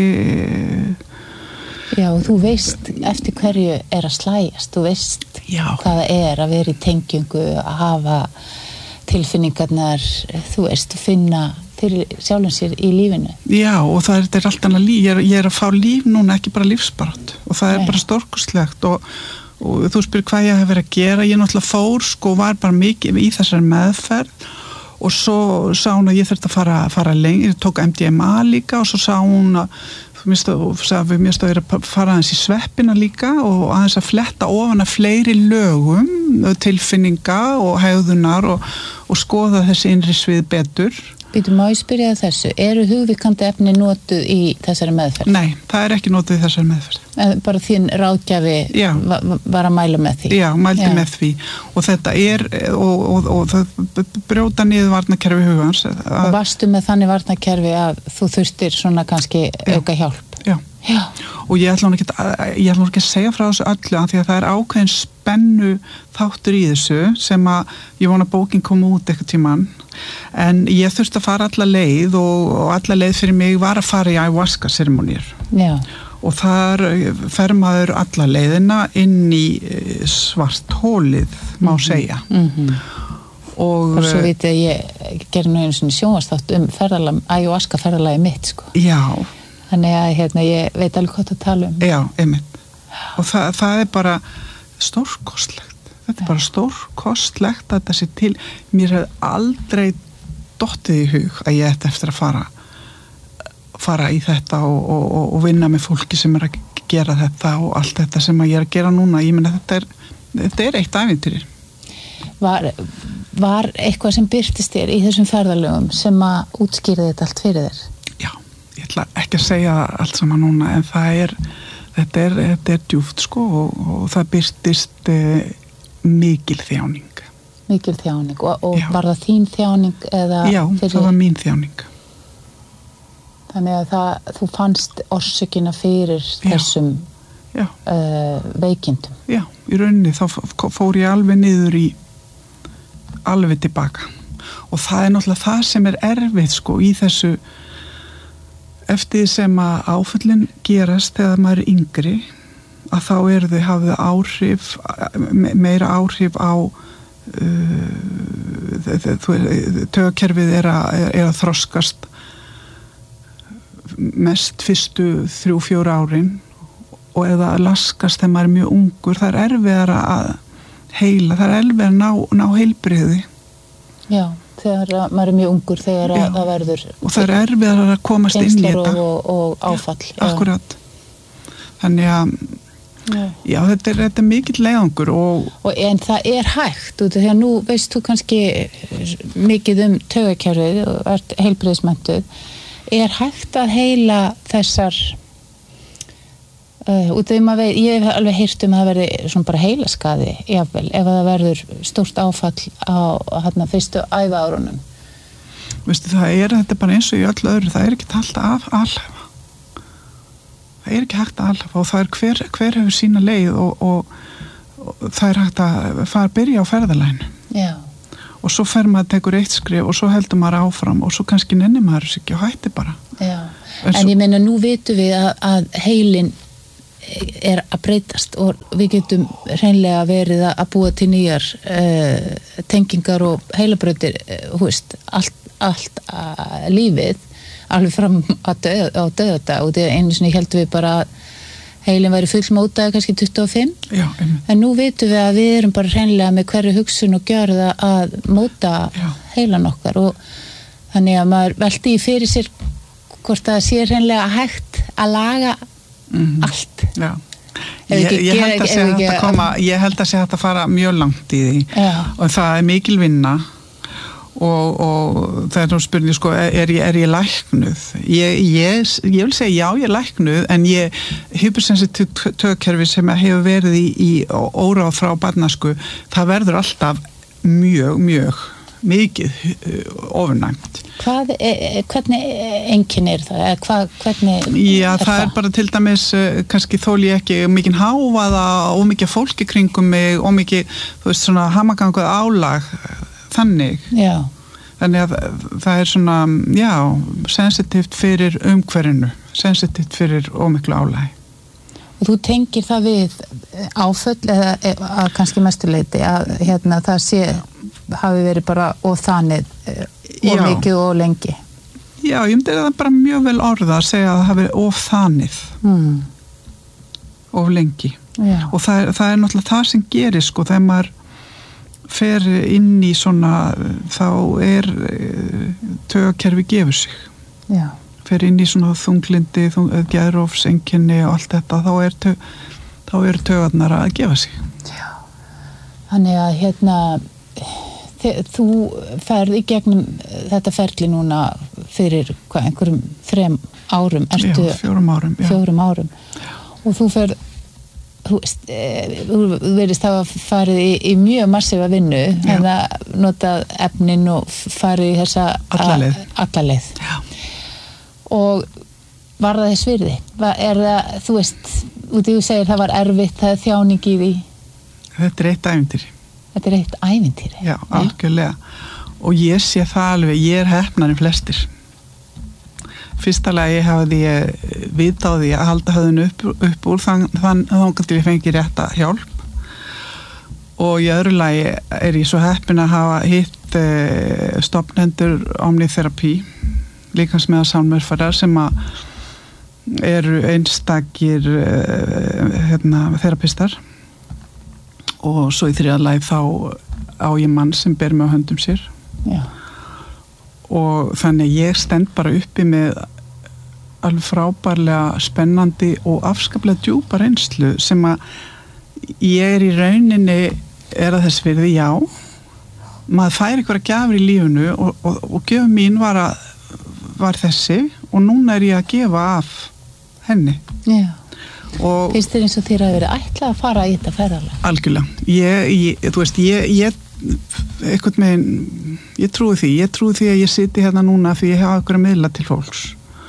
Já, og þú veist eftir hverju er að slægjast, þú veist Já. Hvað það er að vera í tengingu, að hafa tilfinningarnar, þú veist, finna fyrir sjálfum sér í lífinu. Já, og það er, er allt annað líf, ég er, ég er að fá líf núna, ekki bara lífsbarátt og það er Nei. Bara stórkostlegt og, og þú spyrir hvað ég hef verið að gera, ég náttúrulega fór sko, var bara mikið í þessari meðferð og svo sá hún að ég þurfti að fara, fara lengi, ég tók M D M A líka og svo sá hún að mér stóð að fara aðeins í sveppina líka og aðeins að fletta ofan að fleiri lögum, tilfinninga og hegðunar og, og skoða þessi innri svið betur. Býtum, má ég spyrja þessu, eru hugvíkandi efni notuð í þessari meðferð? Nei, það er ekki notuð í þessari meðferð. Bara þín ráðgjafi var, var að mæla með því? Já, mældi Já. Með því og þetta er, og, og, og það brjóta niður varnarkerfi hugans. Og varstu með þannig varnarkerfi að þú þurftir svona kannski Já. Auka hjálp? Já. Já. Og ég ætla nú ekki, ég ætla nú ekki að segja frá þessu öllu af því að það er ákveðin spennu þáttur í þessu sem að ég vona bókin koma út eitthvað tímann en ég þurfti að fara alla leið og, og alla leið fyrir mig var að fara í ayahuasca ceremonýr. Já. Og þar fer maður alla leiðina inn í svart hólið má mm-hmm. segja. Mhm. Og, og svo veit ég, ég gerði nú einu svona sjónvarpsþátt um ferðalag, ayahuasca ferðalagi mitt sko. Já. Þannig að hérna, ég veit alveg hvað að tala um. Já, einmitt. Og það, það er bara stórkostlegt. Þetta er bara stórkostlegt að það sé til. Mér hef aldrei dottið í hug að ég ætti eftir að fara, fara í þetta og, og, og vinna með fólki sem er að gera þetta og allt þetta sem ég er að gera núna. Ég meina þetta er, þetta er eitt ævintýri. Var, var eitthvað sem birtist þér í þessum ferðalögum sem að útskýrði þetta allt fyrir þér? Ég ætla ekki að segja allt saman núna en það er, þetta er, þetta er djúpt sko og, og það byrtist eh, mikil þjáning. Mikil þjáning og, og var það þín þjáning eða? Já, fyrir... það var mín þjáning. Þannig að það, þú fannst orsökina fyrir Já. Þessum Já. Uh, veikindum. Já, í rauninni þá fór ég alveg niður í alveg tilbaka og það er náttúrulega það sem er erfið sko í þessu eftir sem að áföllin gerast þegar maður er yngri að þá eru þau hafðu áhrif meira áhrif á uh, taugakerfið er að, er að þroskast mest fyrstu þrjú, fjóra árin og eða laskast þegar maður er mjög ungur það er erfiðar að heila það er erfiðar að ná, ná heilbrigði. Já, þegar maður er mjög ungur þegar að það verður og það er erfiðar að komast inn í þetta og, og áfall. Já, akkurat. Þannig að já, já þetta, er, þetta er mikill leiðangur og, og en það er hægt út af því að nú veist þú kannski mikið um taugakerfið og ert heilbrigðismenntuð er hægt að heila þessar uh, út af því maður veit, ég hef alveg heyrt um að það verði svona bara heilaskaði jafnvel, ef það verður stórt áfall á hérna fyrstu ævaárunum. Vistu, það er þetta bara eins og í öllu öðru, það er ekki alltaf alhæfa. Það er ekki hægt að alhæfa og það er hver, hver hefur sína leið og, og, og það er hægt að fara að byrja á ferðalæginu. Já. Og svo fer maður að tekur eitt skrif og svo heldur maður áfram og svo kannski nennir maður þessi ekki og hætti bara. Já, en, en ég meina nú vitum við að, að heilin er að breytast og við getum hreinlega verið að búa til nýjar uh, tengingar og heilabrautir, uh, hú veist, allt, allt uh, lífið, alveg fram á döðata og það einu sinni heldum við bara að heilin væri fullmótaði kannski tuttugu og fimm. Já, en nú vitum við að við erum bara hreinlega með hverju hugsun og gjörða að móta Já. heilan okkar og þannig að maður velti í fyrir sér hvort það sé hreinlega hægt að laga Mm-hmm. allt. Já. Ég, ég held að sé hægt að koma, ég held að sé hægt að fara mjög langt í því Já. og það er mikil vinna og, og það er nú spurning sko, er ég, er ég læknuð? Ég, ég, ég vil segja já, ég er læknuð en ég hypersensitive tögkerfi sem hefur verið í, í óráð frá barnasku, það verður alltaf mjög, mjög mikið ofurnæmt. Hvað, e, hvernig einkenni er það? Hvað, hvernig Já, er það, það er bara til dæmis, kannski þóli ég ekki mikið hávaða og mikið fólki kringum mig og mikið, þú veist, svona hamaganguð álag, þannig. Já. Þannig að það er svona, já, sensitíft fyrir umhverfinu, sensitíft fyrir ómiklu álagi. Og þú tengir það við áföll eða að kannski mestuleiti að hérna það sé hafi verið bara og þannig og Já. mikið og lengi. Já, ég myndi að það bara mjög vel orða að segja að það hafi verið of þanið mm. of lengi. Já. Og það er, það er náttúrulega það sem gerir sko þegar maður fer inn í svona þá er taugakerfi gefur sig. Já. Fer inn í svona þunglindi, þung, geðrófseinkenni og allt þetta, þá er tau, þá eru taugarnar að gefa sig. Já. Þannig að hérna þú ferð í gegnum þetta ferli núna fyrir hvað, einhverjum þrem árum ertu, já, fjórum árum, já. Fjórum árum. Og þú ferð þú veist, þú verðist hafa farið í, í mjög massífa vinnu hérna notað efnin og farið í þessa Allaleið. Allaleið. Já. Og var það þess virði? Er það, þú veist, út í þú segir það var erfitt, það er þjáning í því? Þetta er eitt ævintýri. Þetta er eitt ævintýri? Já, algjörlega. Og ég sé það alveg, ég er heppnar en flestir. Fyrsta lagi hafði ég vita á því að halda höfðinu upp, upp úr þann, þann þannig til ég fengi rétta hjálp. Og í öðru lagi er ég svo heppin að hafa hitt eh, stofnendur omnitherapy, líkamsmiða sálmeðferðar sem að eru einstakir eh, hérna, þerapistar. Og svo í þriðja lagi þá á ég mann sem ber mig á höndum sér. Já. Og þannig ég stend bara uppi með alveg frábærlega spennandi og afskaplega djúpa reynslu sem að ég er í rauninni er að þess virði, já maður fær einhverja gjafir í lífinu og, og, og gjöf mín var, að, var þessi og núna er ég að gefa af henni. Já. Og finnst þér eins og þér að vera ætlað að fara í þetta ferðalag? Algjörlega. Ég, ég, þú veist, ég, ég eitthvað með, ég trúi því, ég trúi því að ég siti hérna núna því ég hafa einhverja miðla til fólks.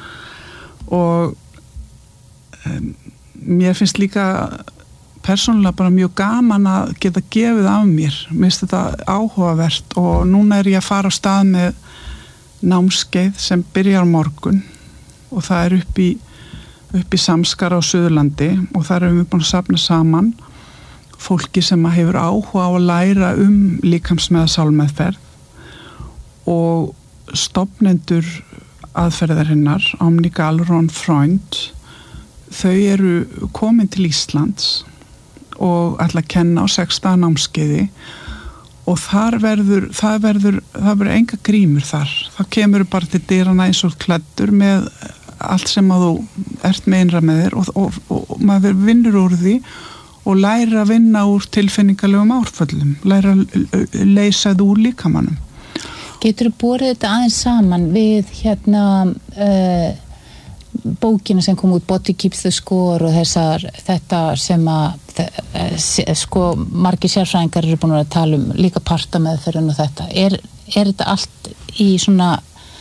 Og um, mér finnst líka persónulega bara mjög gaman að geta gefið af mér. Mér finnst þetta áhugavert og núna er ég að fara á stað með námskeið sem byrjar morgun og það er upp í upp í Samskara á Suðurlandi og þar erum við búin að safna saman fólki sem hefur áhuga á að læra um líkamsmiða sálmeðferð og stofnendur aðferðarinnar, Omni Gallron Freund, þau eru komin til Íslands og ætla að kenna á sextán námskeiði og þar verður, það verður, það verður enga grímur þar. Það kemur bara til dyrana eins og klæddur með allt sem að þú ert með innra með þér og, og, og, og maður vinnur úr því og læra að vinna úr tilfinningalegum árföllum, læra að leysa það úr líkamannum. Getur þú borið þetta aðeins saman við hérna uh, bókina sem kom út Body Keeps the Score og þessar, þetta sem að uh, sko margir sérfræðingar eru búin að tala um líka partameðferðin og þetta. Er, er þetta allt í svona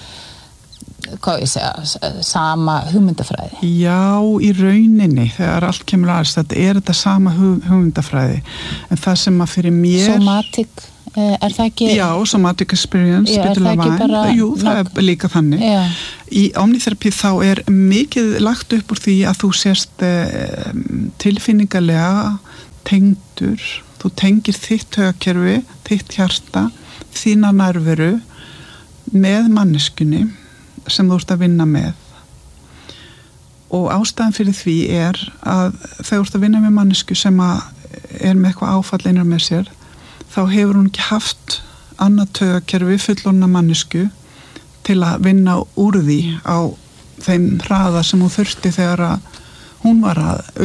hvað ég segja, sama hugmyndafræði? Já, í rauninni, þegar allt kemur aðeins, þetta er þetta sama hug, hugmyndafræði, en það sem að fyrir mér... Somatic, er það ekki... Já, somatic experience, já, er það ekki bara... Jú, það nok... er líka þannig. Já. Í omnitherapí þá er mikið lagt upp úr því að þú sérst tilfinningalega tengdur, þú tengir þitt taugakerfi, þitt hjarta, þína nærveru með manneskunni sem þú ert að vinna með. Og ástæðan fyrir því er að þegar þú ert að vinna með mannesku sem að er með eitthvað áfall einar með sér, þá hefur hún ekki haft annað taugakerfi fullorðna mannesku til að vinna úr því á þeim hraða sem hún þurfti þegar að hún var að